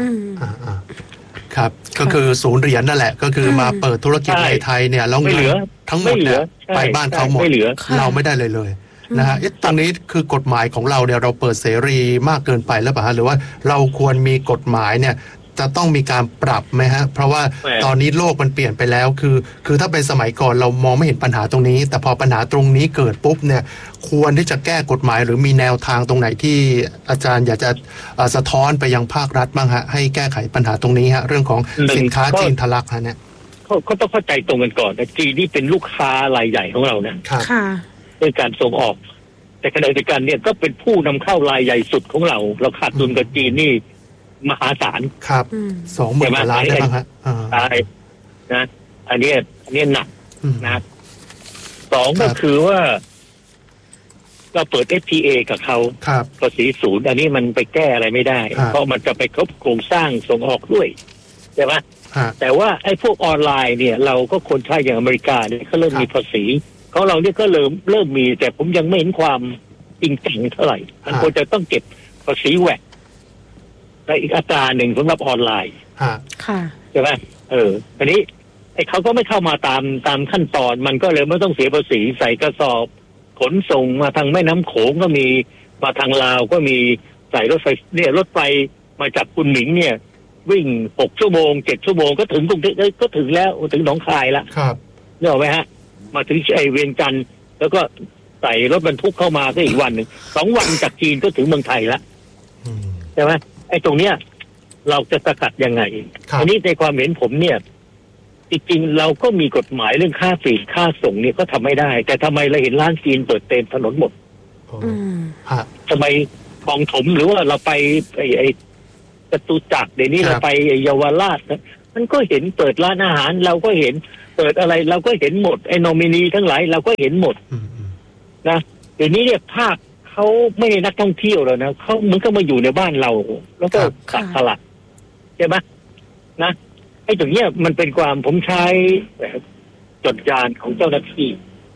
ครับก็คือศูนย์เหรียญนั่นแหละก็คือมาเปิดธุรกิจในไทยเนี่ยแล้วเงินทั้งหมดเนี่ยไปบ้านเขาหมดเราไม่ได้เลยนะฮะตรงนี้คือกฎหมายของเราเนี่ยเราเปิดเสรีมากเกินไปแล้วป่ะฮะหรือว่าเราควรมีกฎหมายเนี่ยจะต้องมีการปรับไหมฮะเพราะว่าตอนนี้โลกมันเปลี่ยนไปแล้วคือถ้าเป็นสมัยก่อนเรามองไม่เห็นปัญหาตรงนี้แต่พอปัญหาตรงนี้เกิดปุ๊บเนี่ยควรที่จะแก้กฎหมายหรือมีแนวทางตรงไหนที่อาจารย์อยากจะสะท้อนไปยังภาครัฐบ้างฮะให้แก้ไขปัญหาตรงนี้ฮะเรื่องของสินค้าจีนทะลักฮะเนี่ยเขาต้องเข้าใจตรงกันก่อนนะจีนนี่เป็นลูกค้ารายใหญ่ของเรานะค่ะในการส่งออกแต่ขณะเดียวกันเนี่ยก็เป็นผู้นำเข้ารายใหญ่สุดของเราขาดดุลกับจีนนี่มหาศาลครับ20,000 ล้านได้บ้างฮะใช่นะอันนี้หนักนะสองก็คือว่าเราเปิด FTA กับเขาภาษีศูนย์อันนี้มันไปแก้อะไรไม่ได้เพราะมันจะไปครบโครงสร้างส่งออกด้วยใช่ไหมแต่ว่าไอ้พวกออนไลน์เนี่ยเราก็คนใช้อย่างอเมริกาเนี่ยเขาเริ่มมีภาษีของเราเนี่ยก็เริ่มมีแต่ผมยังไม่เห็นความจริงจังเท่าไหร่มันควรจะต้องเก็บภาษีแวดในอีกอัตราหนึ่งสำหรับออนไลน์ใช่ไหมอันนี้ไอ้เขาก็ไม่เข้ามาตามขั้นตอนมันก็เลยไม่ต้องเสียภาษีใส่กระสอบขนส่งมาทางแม่น้ำโขงก็มีมาทางลาวก็มีใส่รถไฟเนี่ยรถไฟมาจากคุณหมิงเนี่ยวิ่ง6 ชั่วโมง 7 ชั่วโมงก็ถึงกรุงเทพก็ถึงแล้วถึงหนองคายแล้วเนี่ยเอาไหมฮะมาถึงไอเวียงจันทร์แล้วก็ใส่รถบรรทุกเข้ามาก็อีกวันหนึ่ง2 วันจากจีนก็ถึงเมืองไทยแล้วใช่ไหมไอ้ตรงเนี้ยเราจะสกัดยังไงอันนี้ในความเห็นผมเนี่ยจริงๆเราก็มีกฎหมายเรื่องค่าฟรีค่าส่งเนี่ยก็ทำไม่ได้แต่ทำไมเราเห็นร้านจีนเปิดเต็มถนนหมดทำไมคลองถมหรือว่าเราไปไอ้จตุจักรเดี๋ยวนี้เราไปเยาวราชมันก็เห็นเปิดร้านอาหารเราก็เห็นเปิดอะไรเราก็เห็นหมดไอ้นอมินีทั้งหลายเราก็เห็นหมดนะเดี๋ยวนี้เนี่ยภาคเขาไม่ได้นักท่องเที่ยวแล้วนะเขามันก็มาอยู่ในบ้านเราแล้วก็ตัดสลัดใช่ไหมนะไอ้ตรงเนี้ยมันเป็นความผมใช้จดจานของเจ้าหน้าที่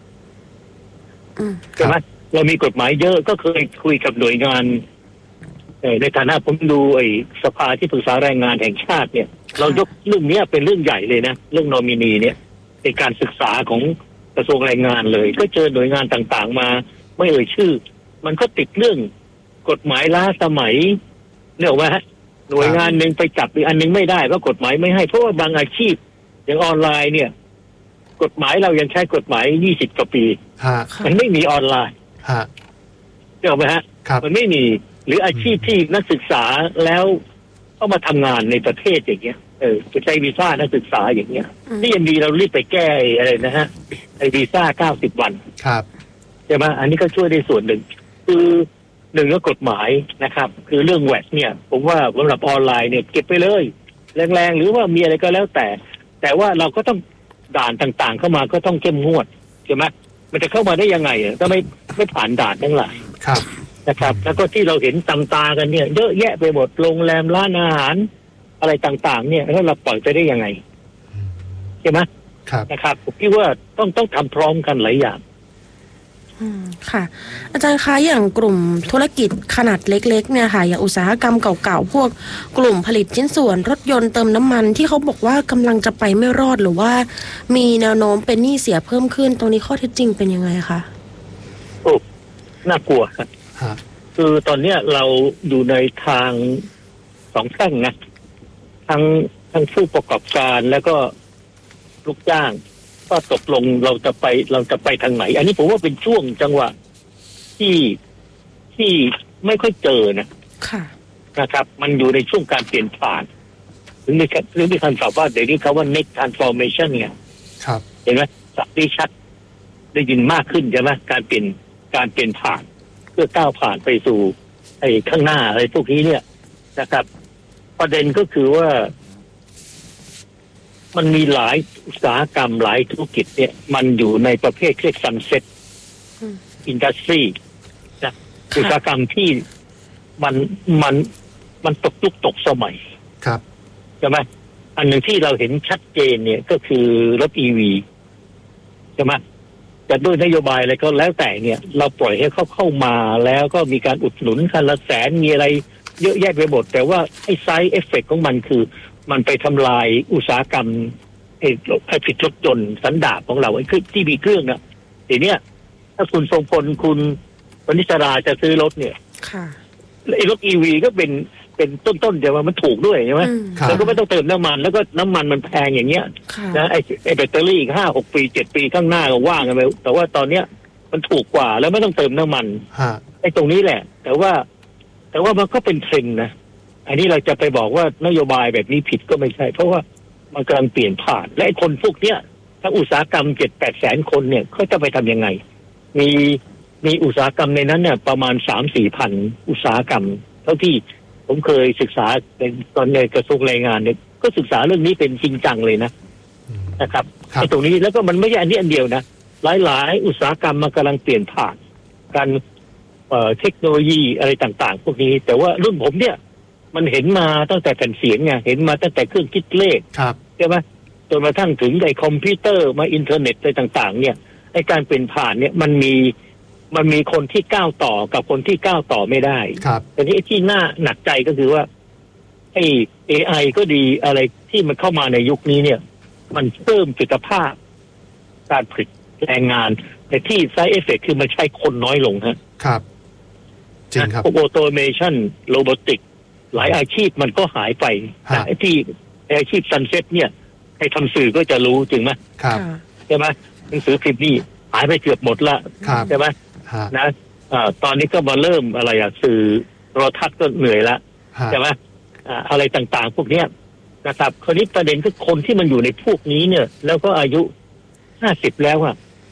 ใช่ไหมเรามีกฎหมายเยอะก็เคยคุยกับหน่วยงานในฐานะผมดูไอ้สภาที่ปรึกษาแรงงานแห่งชาติเนี่ยเรายกเรื่องนี้เป็นเรื่องใหญ่เลยนะเรื่องนอมินีเนี่ยในการศึกษาของกระทรวงแรงงานเลยก็เจอหน่วยงานต่างๆมาไม่เอ่ยชื่อมันก็ติดเรื่องกฎหมายล้าสมัยเนี่ยว่าหน่วยงานหนึ่งไปจับอีกอันนึงไม่ได้เพราะกฎหมายไม่ให้เพราะว่าบางอาชีพอย่างออนไลน์เนี่ยกฎหมายเรายังใช้กฎหมาย20 กว่าปีมันไม่มีออนไลน์เดี๋ยวไหมฮะมันไม่มีหรืออาชีพที่นักศึกษาแล้วก็มาทำงานในประเทศอย่างเงี้ยไปใช้วีซ่านักศึกษาอย่างเงี้ยนี่ยังดีเรารีบไปแก้อะไรนะฮะไอ้วีซ่า90 วันใช่ไหมอันนี้ก็ช่วยได้ส่วนหนึ่งคือหนึ่งก็กฎหมายนะครับคือเรื่องแวดเนี่ยผมว่าสำหรับออนไลน์เนี่ยเก็บไปเลยแรงๆหรือว่ามีอะไรก็แล้วแต่ว่าเราก็ต้องด่านต่างๆเข้ามาก็ต้องเข้มงวดใช่ไหมมันจะเข้ามาได้ยังไงถ้าไม่ผ่านด่านทั้งหลายนะครับแล้วก็ที่เราเห็นตำตากันเนี่ยเยอะแยะไปหมดโรงแรมร้านอาหารอะไรต่างๆเนี่ยแล้วเราปล่อยไปได้ยังไงใช่ไหมนะครับผมคิดว่าต้องทำพร้อมกันหลายอย่างค่ะอาจารย์คะอย่างกลุ่มธุรกิจขนาดเล็กๆเนี่ยค่ะอย่างอุตสาหกรรมเก่าๆพวกกลุ่มผลิตชิ้นส่วนรถยนต์เติมน้ำมันที่เขาบอกว่ากำลังจะไปไม่รอดหรือว่ามีแนวโน้มเป็นหนี้เสียเพิ่มขึ้นตรงนี้ข้อเท็จจริงเป็นยังไงคะโอ้น่ากลัวครับคือตอนเนี้ยเราอยู่ในทาง2 แท่งนะทั้งผู้ประกอบการแล้วก็ลูกจ้างก็ตกลงเราจะไปทางไหนอันนี้ผมว่าเป็นช่วงจังหวะที่ไม่ค่อยเจอนะนะครับมันอยู่ในช่วงการเปลี่ยนผ่านถึงมีคำศัพท์ว่าเดี๋ยวนี้เขาว่า next transformation เนี่ยครับเห็นไหมสับที่ชัดได้ยินมากขึ้นใช่ไหมการเปลี่ยนผ่านเพื่อก้าวผ่านไปสู่ไอ้ข้างหน้าอะไรพวกนี้เนี่ยนะครับประเด็นก็คือว่ามันมีหลายอุตสาหกรรมหลายธุรกิจเนี่ยมันอยู่ในประเภทเรียก sunset industry นะอุตสาหกรรมที่มันตกยุคตกสมัยครับใช่ไหมอันหนึ่งที่เราเห็นชัดเจนเนี่ยก็คือรถ EV ใช่ไหมแต่ด้วยนโยบายอะไรก็แล้วแต่เนี่ยเราปล่อยให้เข้ามาแล้วก็มีการอุดหนุนคันละแสนมีอะไรเยอะแยะไปหมดแต่ว่าไอ้ไซด์เอฟเฟกต์ของมันคือมันไปทำลายอุตสาหกรรมไอ้ผิดรถยนต์สันดาปของเราไอ้ที่มีเครื่องนะทีเนี้ยถ้าคุณทรงพลคุณวณิชราจะซื้อรถเนี่ยไอ้รถ EV ก็เป็นต้นๆใช่ไหมมันถูกด้วยใช่ไหมแล้วก็ไม่ต้องเติมน้ำมันแล้วก็น้ำมันมันแพงอย่างเงี้ยนะไอ้แบตเตอรี่อีก5-6 ปี7 ปีข้างหน้าก็ว่างกันไปแต่ว่าตอนเนี้ยมันถูกกว่าแล้วไม่ต้องเติมน้ำมันไอ้ตรงนี้แหละแต่ว่ามันก็เป็นเทรนด์นะอันนี้เราจะไปบอกว่านโยบายแบบนี้ผิดก็ไม่ใช่เพราะว่ามันกำลังเปลี่ยนผ่านและไอ้คนพวกเนี้ยถ้าอุตสาหกรรม 7-8 แสนคนเนี่ยเขาจะไปทำยังไงมีอุตสาหกรรมในนั้นเนี่ยประมาณ 3-4 พันอุตสาหกรรมเท่าที่ผมเคยศึกษาตอนในกระทรวงแรงงานเนี่ยก็ศึกษาเรื่องนี้เป็นจริงจังเลยนะครับไอ้ตรงนี้แล้วก็มันไม่ใช่อันนี้อันเดียวนะหลายอุตสาหกรรมมันกำลังเปลี่ยนผ่านการเทคโนโลยีอะไรต่างๆพวกนี้แต่ว่ารุ่นผมเนี่ยมันเห็นมาตั้งแต่แผ่นเสียงไงเห็นมาตั้งแต่เครื่องคิดเลขใช่ไหมจนมาทั้งถึงไอ้คอมพิวเตอร์มาอินเทอร์เน็ตอะไรต่างๆเนี่ยไอ้การเปลี่ยนผ่านเนี่ยมันมีคนที่ก้าวต่อกับคนที่ก้าวต่อไม่ได้แต่นี้ที่น่าหนักใจก็คือว่าไอ้ AI ก็ดีอะไรที่มันเข้ามาในยุคนี้เนี่ยมันเพิ่มประสิทธิภาพการผลิตแรงงานแต่ที่ไซด์เอฟเฟกต์คือมันใช้คนน้อยลงครับจริงครับพวกออโตเมชันโรบอติกหลายอาชีพมันก็หายไปไอ้ที่อาชีพซันเซ็ตเนี่ยให้ทำสื่อก็จะรู้จริงไหมใช่ไหมหนังสือพิมพ์นี่หายไปเกือบหมดละใช่ไหมนะตอนนี้ก็มาเริ่มอะไรสื่อโทรทัศน์ก็เหนื่อยละใช่ไหมอะไรต่างๆพวกเนี้ยนะครับคราวนี้ประเด็นคือคนที่มันอยู่ในพวกนี้เนี่ยแล้วก็อายุ50แล้ว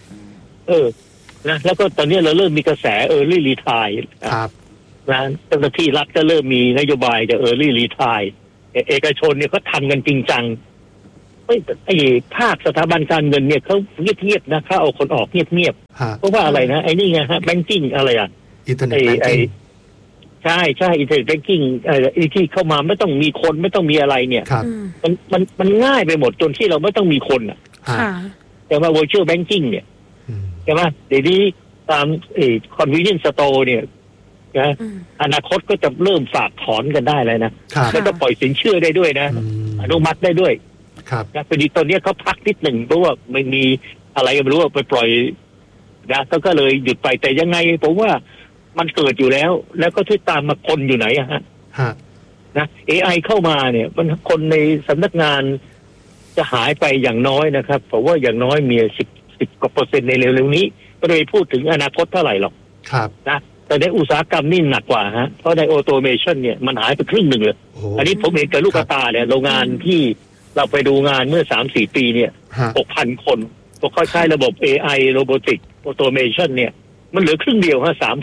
นะแล้วก็ตอนนี้เราเริ่มมีกระแสearly retire นะเจ้าหน้าที่รัฐก็เริ่มมีนโยบายจะearly retire เอกชนเนี่ยเขาทำกันจริงจังไอ้ภาคสถาบันการเงินเนี่ยเขาเงียบๆนะเขาเอาคนออกเงียบๆเพราะว่าอะไรนะไอ้นี่ไงฮะแบงกิ้งอะไรอินเทอร์เน็ตแบงกิ้งใช่อินเทอร์เน็ตแบงกิ้งที่เข้ามาไม่ต้องมีคนไม่ต้องมีอะไรเนี่ยมันง่ายไปหมดจนที่เราไม่ต้องมีคนแต่ว่า virtual banking เนี่ยใช่ไหมเดี๋ยวนี้ตามconvenience store เนี่ยนะอนาคตก็จะเริ่มฝากถอนกันได้เลยนะแล้วก็ปล่อยสินเชื่อได้ด้วยนะอนุมัติได้ด้วยนะพอดีตอนนี้เขาพักนิดหนึ่งเพราะว่าไม่มีอะไรก็ไม่รู้ว่าไปปล่อยนะก็เลยหยุดไปแต่ยังไงผมว่ามันเกิดอยู่แล้วก็ที่ตามมาคนอยู่ไหนฮะนะ AI เข้ามาเนี่ยมันคนในสำนักงานจะหายไปอย่างน้อยนะครับเพราะว่าอย่างน้อยมี10 กว่า% ในเร็วๆนี้ไม่ได้พูดถึงอนาคตเท่าไหร่หรอกนะแต่ในอุตสาหกรรมนี่หนักกว่าเพราะในออโตเมชันเนี่ยมันหายไปครึ่งหนึ่งเลยอันนี้ผมเห็นกับลูกตาเนี่ยโรงงานที่เราไปดูงานเมื่อ 3-4 ปีเนี่ย 6,000 คนพอเขาใช้ระบบ AI Robotic Automation เนี่ยมันเหลือครึ่งเดียว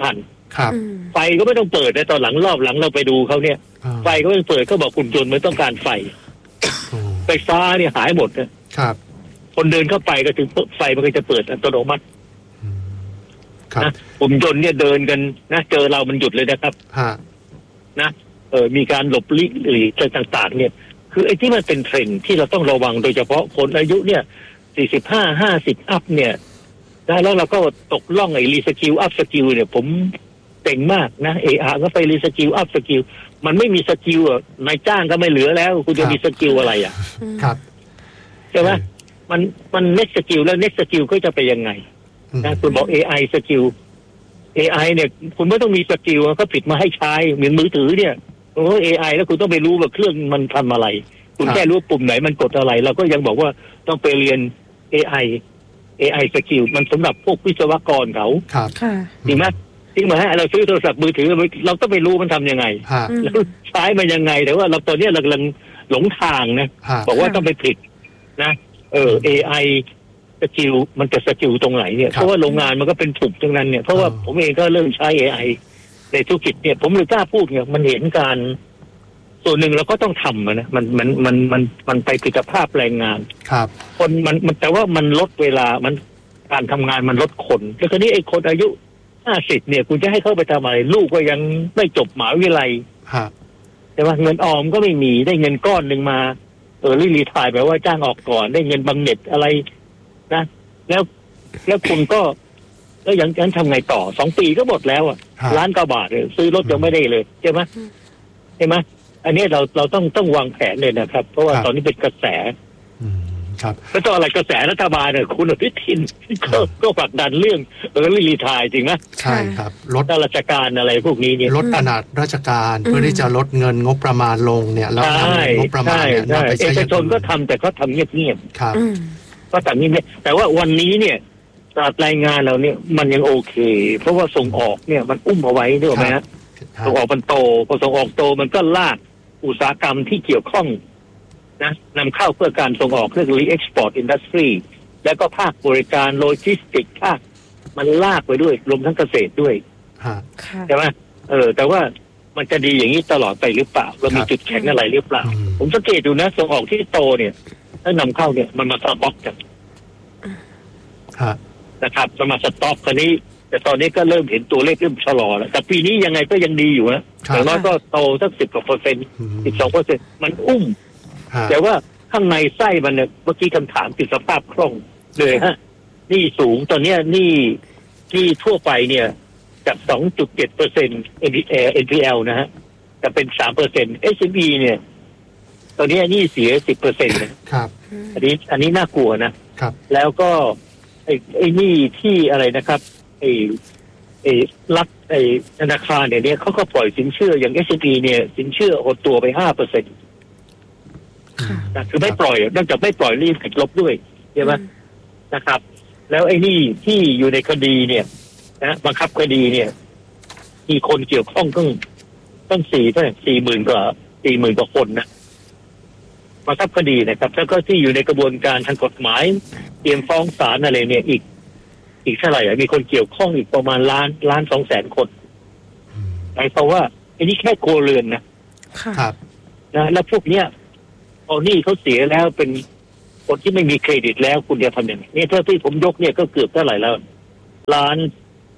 3,000ไฟก็ไม่ต้องเปิดนะตอนรอบหลังเราไปดูเขาเนี่ยไฟก็ไม่ต้องเปิดก็บอกคุณยนต์ไม่ต้องการไฟฟ้าเนี่ยหายหมดนะครับคนเดินเข้าไปก็ถึงไฟมันก็จะเปิดอัตโนมัตินะผมยนต์เนี่ยเดินกันนะเจอเรามันหยุดเลยนะครับนะมีการหลบลี้หรืออะไรต่างๆเนี่ยคือไอ้ที่มันเป็นเทรนด์ที่เราต้องระวังโดยเฉพาะคนอายุเนี่ย45-50อัพเนี่ยแล้วเราก็ตกล่องไอ้รีสกิลอัพสกิลเนี่ยผมเจ๋งมากนะก็ไปรีสกิลอัพสกิลมันไม่มีสกิลนายจ้างก็ไม่เหลือแล้วคุณจะมีสกิลอะไรครับใช่ไหมมันเน็กสกิลแล้วเน็กสกิลก็จะไปยังไงนะคุณบอก AI สกิล AI เนี่ยคุณไม่ต้องมีสกิลก็ผิดมาให้ใช้เหมือนมือถือเนี่ยโอ้ AI แล้วคุณต้องไปรู้ว่าเครื่องมันทำอะไรคุณแค่รู้ปุ่มไหนมันกดอะไรเราก็ยังบอกว่าต้องไปเรียน AI สกิลมันสำหรับพวกวิศวกรเขาดีไหมจริงไหมฮะเราซื้อโทรศัพท์มือถือเราต้องไปรู้มันทำยังไงแล้วใช้มันยังไงแต่ว่าเราตอนนี้เรากำลังหลงทางนะบอกว่าต้องไปผลิตนะAI สกิลมันจะสกิลตรงไหนเนี่ยเพราะว่าโรงงานมันก็เป็นถุบตรงนั้นเนี่ยเพราะว่าผมเองก็เริ่มใช้ AI ในธุรกิจเนี่ยผมเลยกล้าพูดเนี่ยมันเห็นการส่วนหนึ่งเราก็ต้องทำนะมันไปผลิตภาพแรงงานครับคนมันแต่ว่ามันลดเวลามันการทำงานมันลดคนแล้วทีนี้ไอ้คนอายุ50เนี่ยคุณจะให้เข้าไปทำอะไรลูกก็ยังไม่จบมหาวิทยาลัยแต่ว่าเงินออมก็ไม่มีได้เงินก้อนหนึ่งมารีทายแปลว่าจ้างออกก่อนได้เงินบำเหน็จอะไรนะแล้วคุณก็แล้วอย่างนั้นทำไงต่อ2 ปีก็หมดแล้วอ่ะ1,000,000 กว่าบาทเลยซื้อรถยังไม่ได้เลยใช่ไหมอันนี้เราต้องวางแผนเลยนะครับเพราะว่าตอนนี้เป็นกระแสครับแล้วตอนอะไรกระแสรัฐบาลเนี่ยคุณอนุทินก็ผลักดันเรื่องรีทายจริงไหมใช่ครับลดราชการอะไรพวกนี้เนี่ยลดขนาดราชการเพื่อที่จะลดเงินงบประมาณลงเนี่ยแล้วนำงบประมาณเนี่ยนำไปใช้เอกชนก็ทำแต่เขาทำเงียบๆครับก็ทำเงียบแต่ว่าวันนี้เนี่ยตลาดรายงานเราเนี่ยมันยังโอเคเพราะว่าส่งออกเนี่ยมันอุ้มเอาไว้ด้วยไหมฮะส่งออกมันโตพอส่งออกโตมันก็ลากอุตสาหกรรมที่เกี่ยวข้องนะนำเข้าเพื่อการส่งออกเรื่อง re-export industry แล้วก็ภาคบริการโลจิสติกส์ภาคมันลากไปด้วยรวมทั้งเกษตรด้วยใช่ไหมแต่ว่ามันจะดีอย่างนี้ตลอดไปหรือเปล่าเรามีจุดแข็งอะไรหรือเปล่าผมสังเกตดูนะส่งออกที่โตเนี่ยถ้านำเข้าเนี่ยมันมาสต็อกกันนะครับจะมาสต็อกคนนี้แต่ตอนนี้ก็เริ่มเห็นตัวเลขเริ่มชะลอแล้วแต่ปีนี้ยังไงก็ยังดีอยู่นะอย่างน้อยก็โตสัก10% 12%มันอุ้มแต่ว่าข้างในไส้มันเนี่ยเมื่อกี้คำถามติดสภาพคล่องเลยฮะนี่สูงตอนนี้นี่ทั่วไปเนี่ยจาก 2.7% NPL นะฮะจะเป็น 3% SME เนี่ยตอนนี้นี่เสีย 10% นะครับอันนี้น่ากลัวนะครับแล้วก็ไอ้นี่ที่อะไรนะครับรัฐธนาคารเนี่ยเขาก็ปล่อยสินเชื่ออย่าง SME เนี่ยสินเชื่อหดตัวไป 5%คือไม่ปล่อยนอกจากไม่ปล่อยรีบติดลบด้วยใช่ไหมนะครับแล้วไอ้นี่ที่อยู่ในคดีเนี่ยนะบังคับคดีเนี่ยมีคนเกี่ยวข้องตั้ง40,000 กว่าคนนะบังคับคดีนะครับแล้วก็ที่อยู่ในกระบวนการทางกฎหมายเตรียมฟ้องศาลอะไรเนี่ยอีกเท่าไหร่มีคนเกี่ยวข้องอีกประมาณ1,200,000 คนหมายความว่าอันนี้แค่ครัวเรือนนะครับนะแล้วพวกเนี้ยพอนี่เขาเสียแล้วเป็นคนที่ไม่มีเครดิตแล้วคุณจะทำยังไงนี่ถ้าที่ผมยกเนี่ยก็เกือบเท่าไหร่แล้วล้าน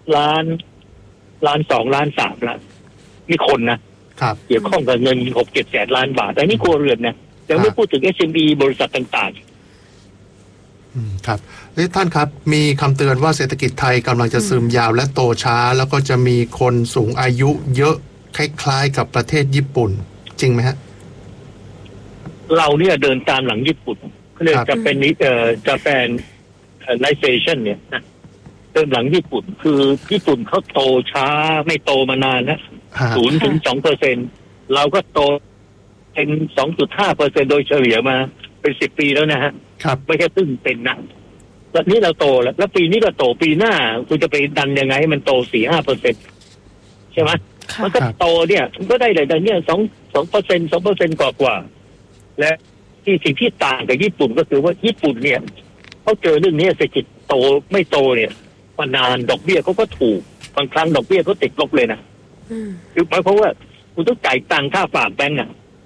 2 ล้าน 3ล้านนี่คนนะครับเกี่ยวข้องกับเงิน 6-7 แสนล้านบาทแต่นี่ครัวเรือนนะยังไม่พูดถึง SME บริษัทต่างๆครับท่านครับมีคำเตือนว่าเศรษฐกิจไทยกำลังจะซึมยาวและโตช้าแล้วก็จะมีคนสูงอายุเยอะคล้ายๆกับประเทศญี่ปุ่นจริงไหมฮะเราเนี่ยเดินตามหลังญี่ปุ่นเขาเรียกจะเป็นJapanization เนี่ยนะเดินหลังญี่ปุ่นคือญี่ปุ่นเขาโตช้าไม่โตมานานนะ0-2%เราก็โตเป็น 2.5% โดยเฉลี่ยมาเป็น10 ปีแล้วนะฮะไม่ใช่ตึ้งเป็นนะแล้วนี้เราโตแล้วปีนี้ก็โตปีหน้าคุณจะไปดันยังไงให้มันโต 4-5% ใช่ไหมมันก็โตเนี่ยมันก็ได้เลยแต่เนี่ย2% กว่าและสิ่งที่ต่างกับญี่ปุ่นก็คือว่าญี่ปุ่นเนี่ยเขาเจอเรื่องนี้เศรษฐกิจโตไม่โตเนี่ยมานานดอกเบี้ยเขาก็ถูกบางครั้งดอกเบี้ยเขาติดลบเลยนะคือหมายความว่าคุณต้องจ่ายตังค่าฝากแบงก์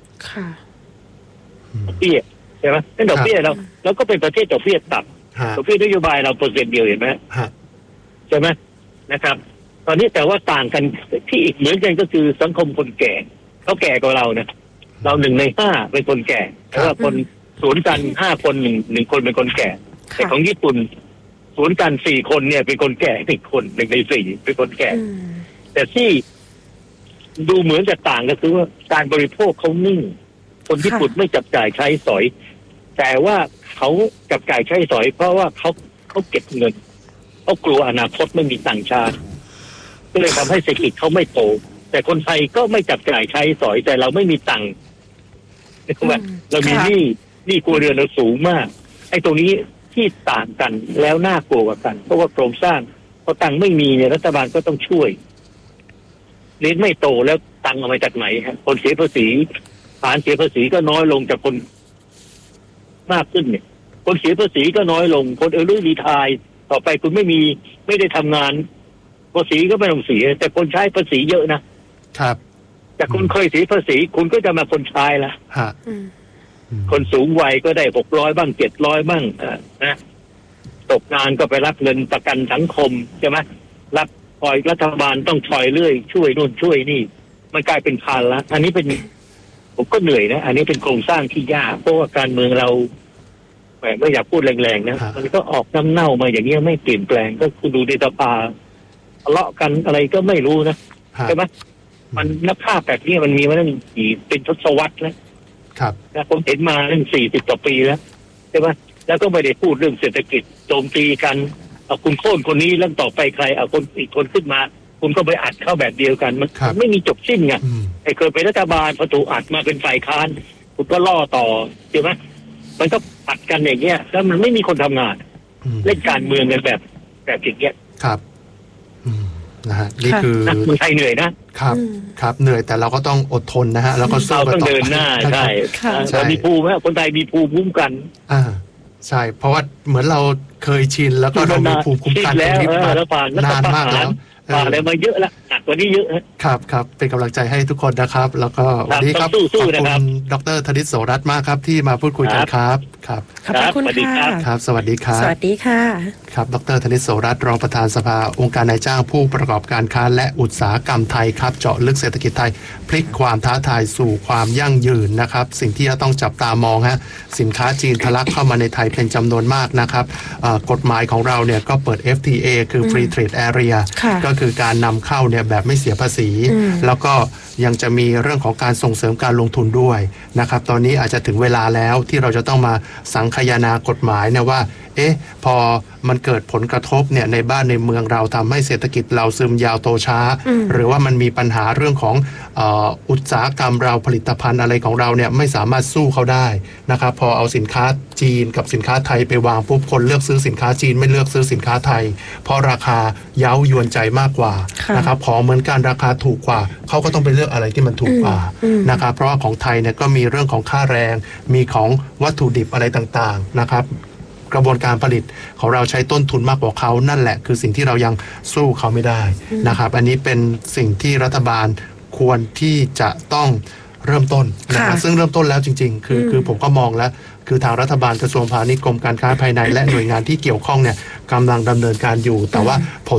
ดอกเบี้ยใช่ไหมนั่นดอกเบี้ยแล้วก็เป็นประเทศดอกเบี้ยต่ำดอกเบี้ยนโยบายเรา%เดียวเห็นไหมใช่ไหมนะครับตอนนี้แต่ว่าต่างกันที่อีกเหมือนกันก็คือสังคมคนแก่เขาแก่กว่าเรานะเรา1 ใน 5เป็นคนแก่แต่ว่าคนสวนกัน5 คนหนึ่งคนเป็นคนแก่แต่ของญี่ปุ่นสวนกัน4 คนเนี่ยเป็นคนแก่1 คน1 ใน 4เป็นคนแก่แต่ที่ดูเหมือนจะต่างก็คือว่าการบริโภคเขานิ่งคนญี่ปุ่นไม่จับจ่ายใช้สอยแต่ว่าเขาจับจ่ายใช้สอยเพราะว่าเขาเก็บเงินเขากลัวอนาคตไม่มีต่างชาติก็เลยทำให้เศรษฐกิจเขาไม่โตแต่คนไทยก็ไม่จับจ่ายใช้สอยแต่เราไม่มีตังค์เรามีหนี้ครัวเรือนเราสูงมากไอ้ตรงนี้ที่ต่างกันแล้วน่ากลัวกว่ากันเพราะว่าโครงสร้างพอตังค์ไม่มีเนี่ยรัฐบาลก็ต้องช่วยเลี้ยงไม่โตแล้วตังค์เอามาจากไหนฮะคนเสียภาษีฐานเสียภาษีก็น้อยลงจากคนมากขึ้นเนี่ยคนเสียภาษีก็น้อยลงคนรีไทร์ต่อไปคุณไม่ได้ทำงานภาษีก็ไม่ต้องเสียแต่คนใช้ภาษีเยอะนะครับจากคนเคยเสียภาษีคุณก็จะมาคนใช้ละคนสูงวัยก็ได้600บ้าง700บ้างนะตกงานก็ไปรับเงินประกันสังคมใช่ไหมรับคอยรัฐบาลต้องช่วยเรื่อยช่วยนู่นช่วยนี่มันกลายเป็นภาระอันนี้เป็นผมก็เหนื่อยนะอันนี้เป็นโครงสร้างที่ยากเพราะว่าการเมืองเราไม่อยากพูดแรงๆนะมันก็ออกน้ำเน่ามาอย่างนี้ไม่เปลี่ยนแปลงก็คุณดูในสภาทะเลาะกันอะไรก็ไม่รู้นะใช่ไหมมันนักภาพแบบนี้มันมีมาตั้งกี่เป็นทศวรรษแล้วนะผมเห็นมาตั้ง40 กว่าปีแล้วใช่ไหมแล้วก็ไม่ได้พูดเรื่องเศรษฐกิจโจมตีกันเอาคุณโค่นคนนี้แล้วต่อไปใครเอาคนอีกคนขึ้นมาคุณก็ไปอัดเข้าแบบเดียวกันมันไม่มีจบสิ้นไงไอ้เคยเป็นรัฐบาลพอถูกอัดมาเป็นฝ่ายค้านคุณก็ล่อต่อใช่ไหมมันก็อัดกันอย่างเงี้ยแล้วมันไม่มีคนทำงานเล่นการเมืองกันแบบอย่างเงี้ยครับนะฮะนี่คือคนไทยเหนื่อยนะครับเหนื่อยแต่เราก็ต้องอดทนนะฮะแล้วก็สู้กันต่อต้องเดินหน้าใช่เรามีภูมิคนไทยมีภูมิคุ้มกันใช่เพราะว่าเหมือนเราเคยชินแล้วก็เรามีภูมิคุ้มกันแล้วนานมากแล้วอะไรมาเยอะแล้วหนักกว่านี้เยอะครับเป็นกำลังใจให้ทุกคนนะครับแล้วก็วันนี้ครับขอบคุณดร.ธนิต โสรัตน์มากครับที่มาพูดคุยกันครับขอบคุณค่ะครับสวัสดีครับสวัสดีค่ะครับดร.ธนิต โสรัตน์รองประธานสภาองค์การนายจ้างผู้ประกอบการค้าและอุตสาหกรรมไทยครับเจาะลึกเศรษฐกิจไทยพลิกความท้าทายสู่ความยั่งยืนนะครับสิ่งที่จะต้องจับตามองฮะสินค้าจีนทะลักเข้ามาในไทยเป็นจำนวนมากนะครับกฎหมายของเราเนี่ยก็เปิด FTA คือ Free Trade Area ก็คือการนำเข้าเนี่ยแบบไม่เสียภาษีแล้วก็ยังจะมีเรื่องของการส่งเสริมการลงทุนด้วยนะครับตอนนี้อาจจะถึงเวลาแล้วที่เราจะต้องมาสังคายนากฎหมายนะว่าพอมันเกิดผลกระทบเนี่ยในบ้านในเมืองเราทำให้เศรษฐกิจเราซึมยาวโตช้าหรือว่ามันมีปัญหาเรื่องของอุตสาหกรรมเราผลิตภัณฑ์อะไรของเราเนี่ยไม่สามารถสู้เขาได้นะครับพอเอาสินค้าจีนกับสินค้าไทยไปวางปุ๊บคนเลือกซื้อสินค้าจีนไม่เลือกซื้อสินค้าไทยเพราะราคาเย้ายวนใจมากกว่านะครับของเหมือนกันราคาถูกกว่าเขาก็ต้องไปเลือกอะไรที่มันถูกกว่านะครับเพราะว่าของไทยเนี่ยก็มีเรื่องของค่าแรงมีของวัตถุดิบอะไรต่างๆนะครับกระบวนการผลิตของเราใช้ต้นทุนมากกว่าเขานั่นแหละคือสิ่งที่เรายังสู้เขาไม่ได้นะครับอันนี้เป็นสิ่งที่รัฐบาลควรที่จะต้องเริ่มต้นนะครับซึ่งเริ่มต้นแล้วจริงๆคือผมก็มองแล้วคือทางรัฐบาลกระทรวงพาณิชย์กรมการค้าภายในและหน่วยงานที่เกี่ยวข้องเนี่ยกำลังดำเนินการอยู่แต่ว่าผล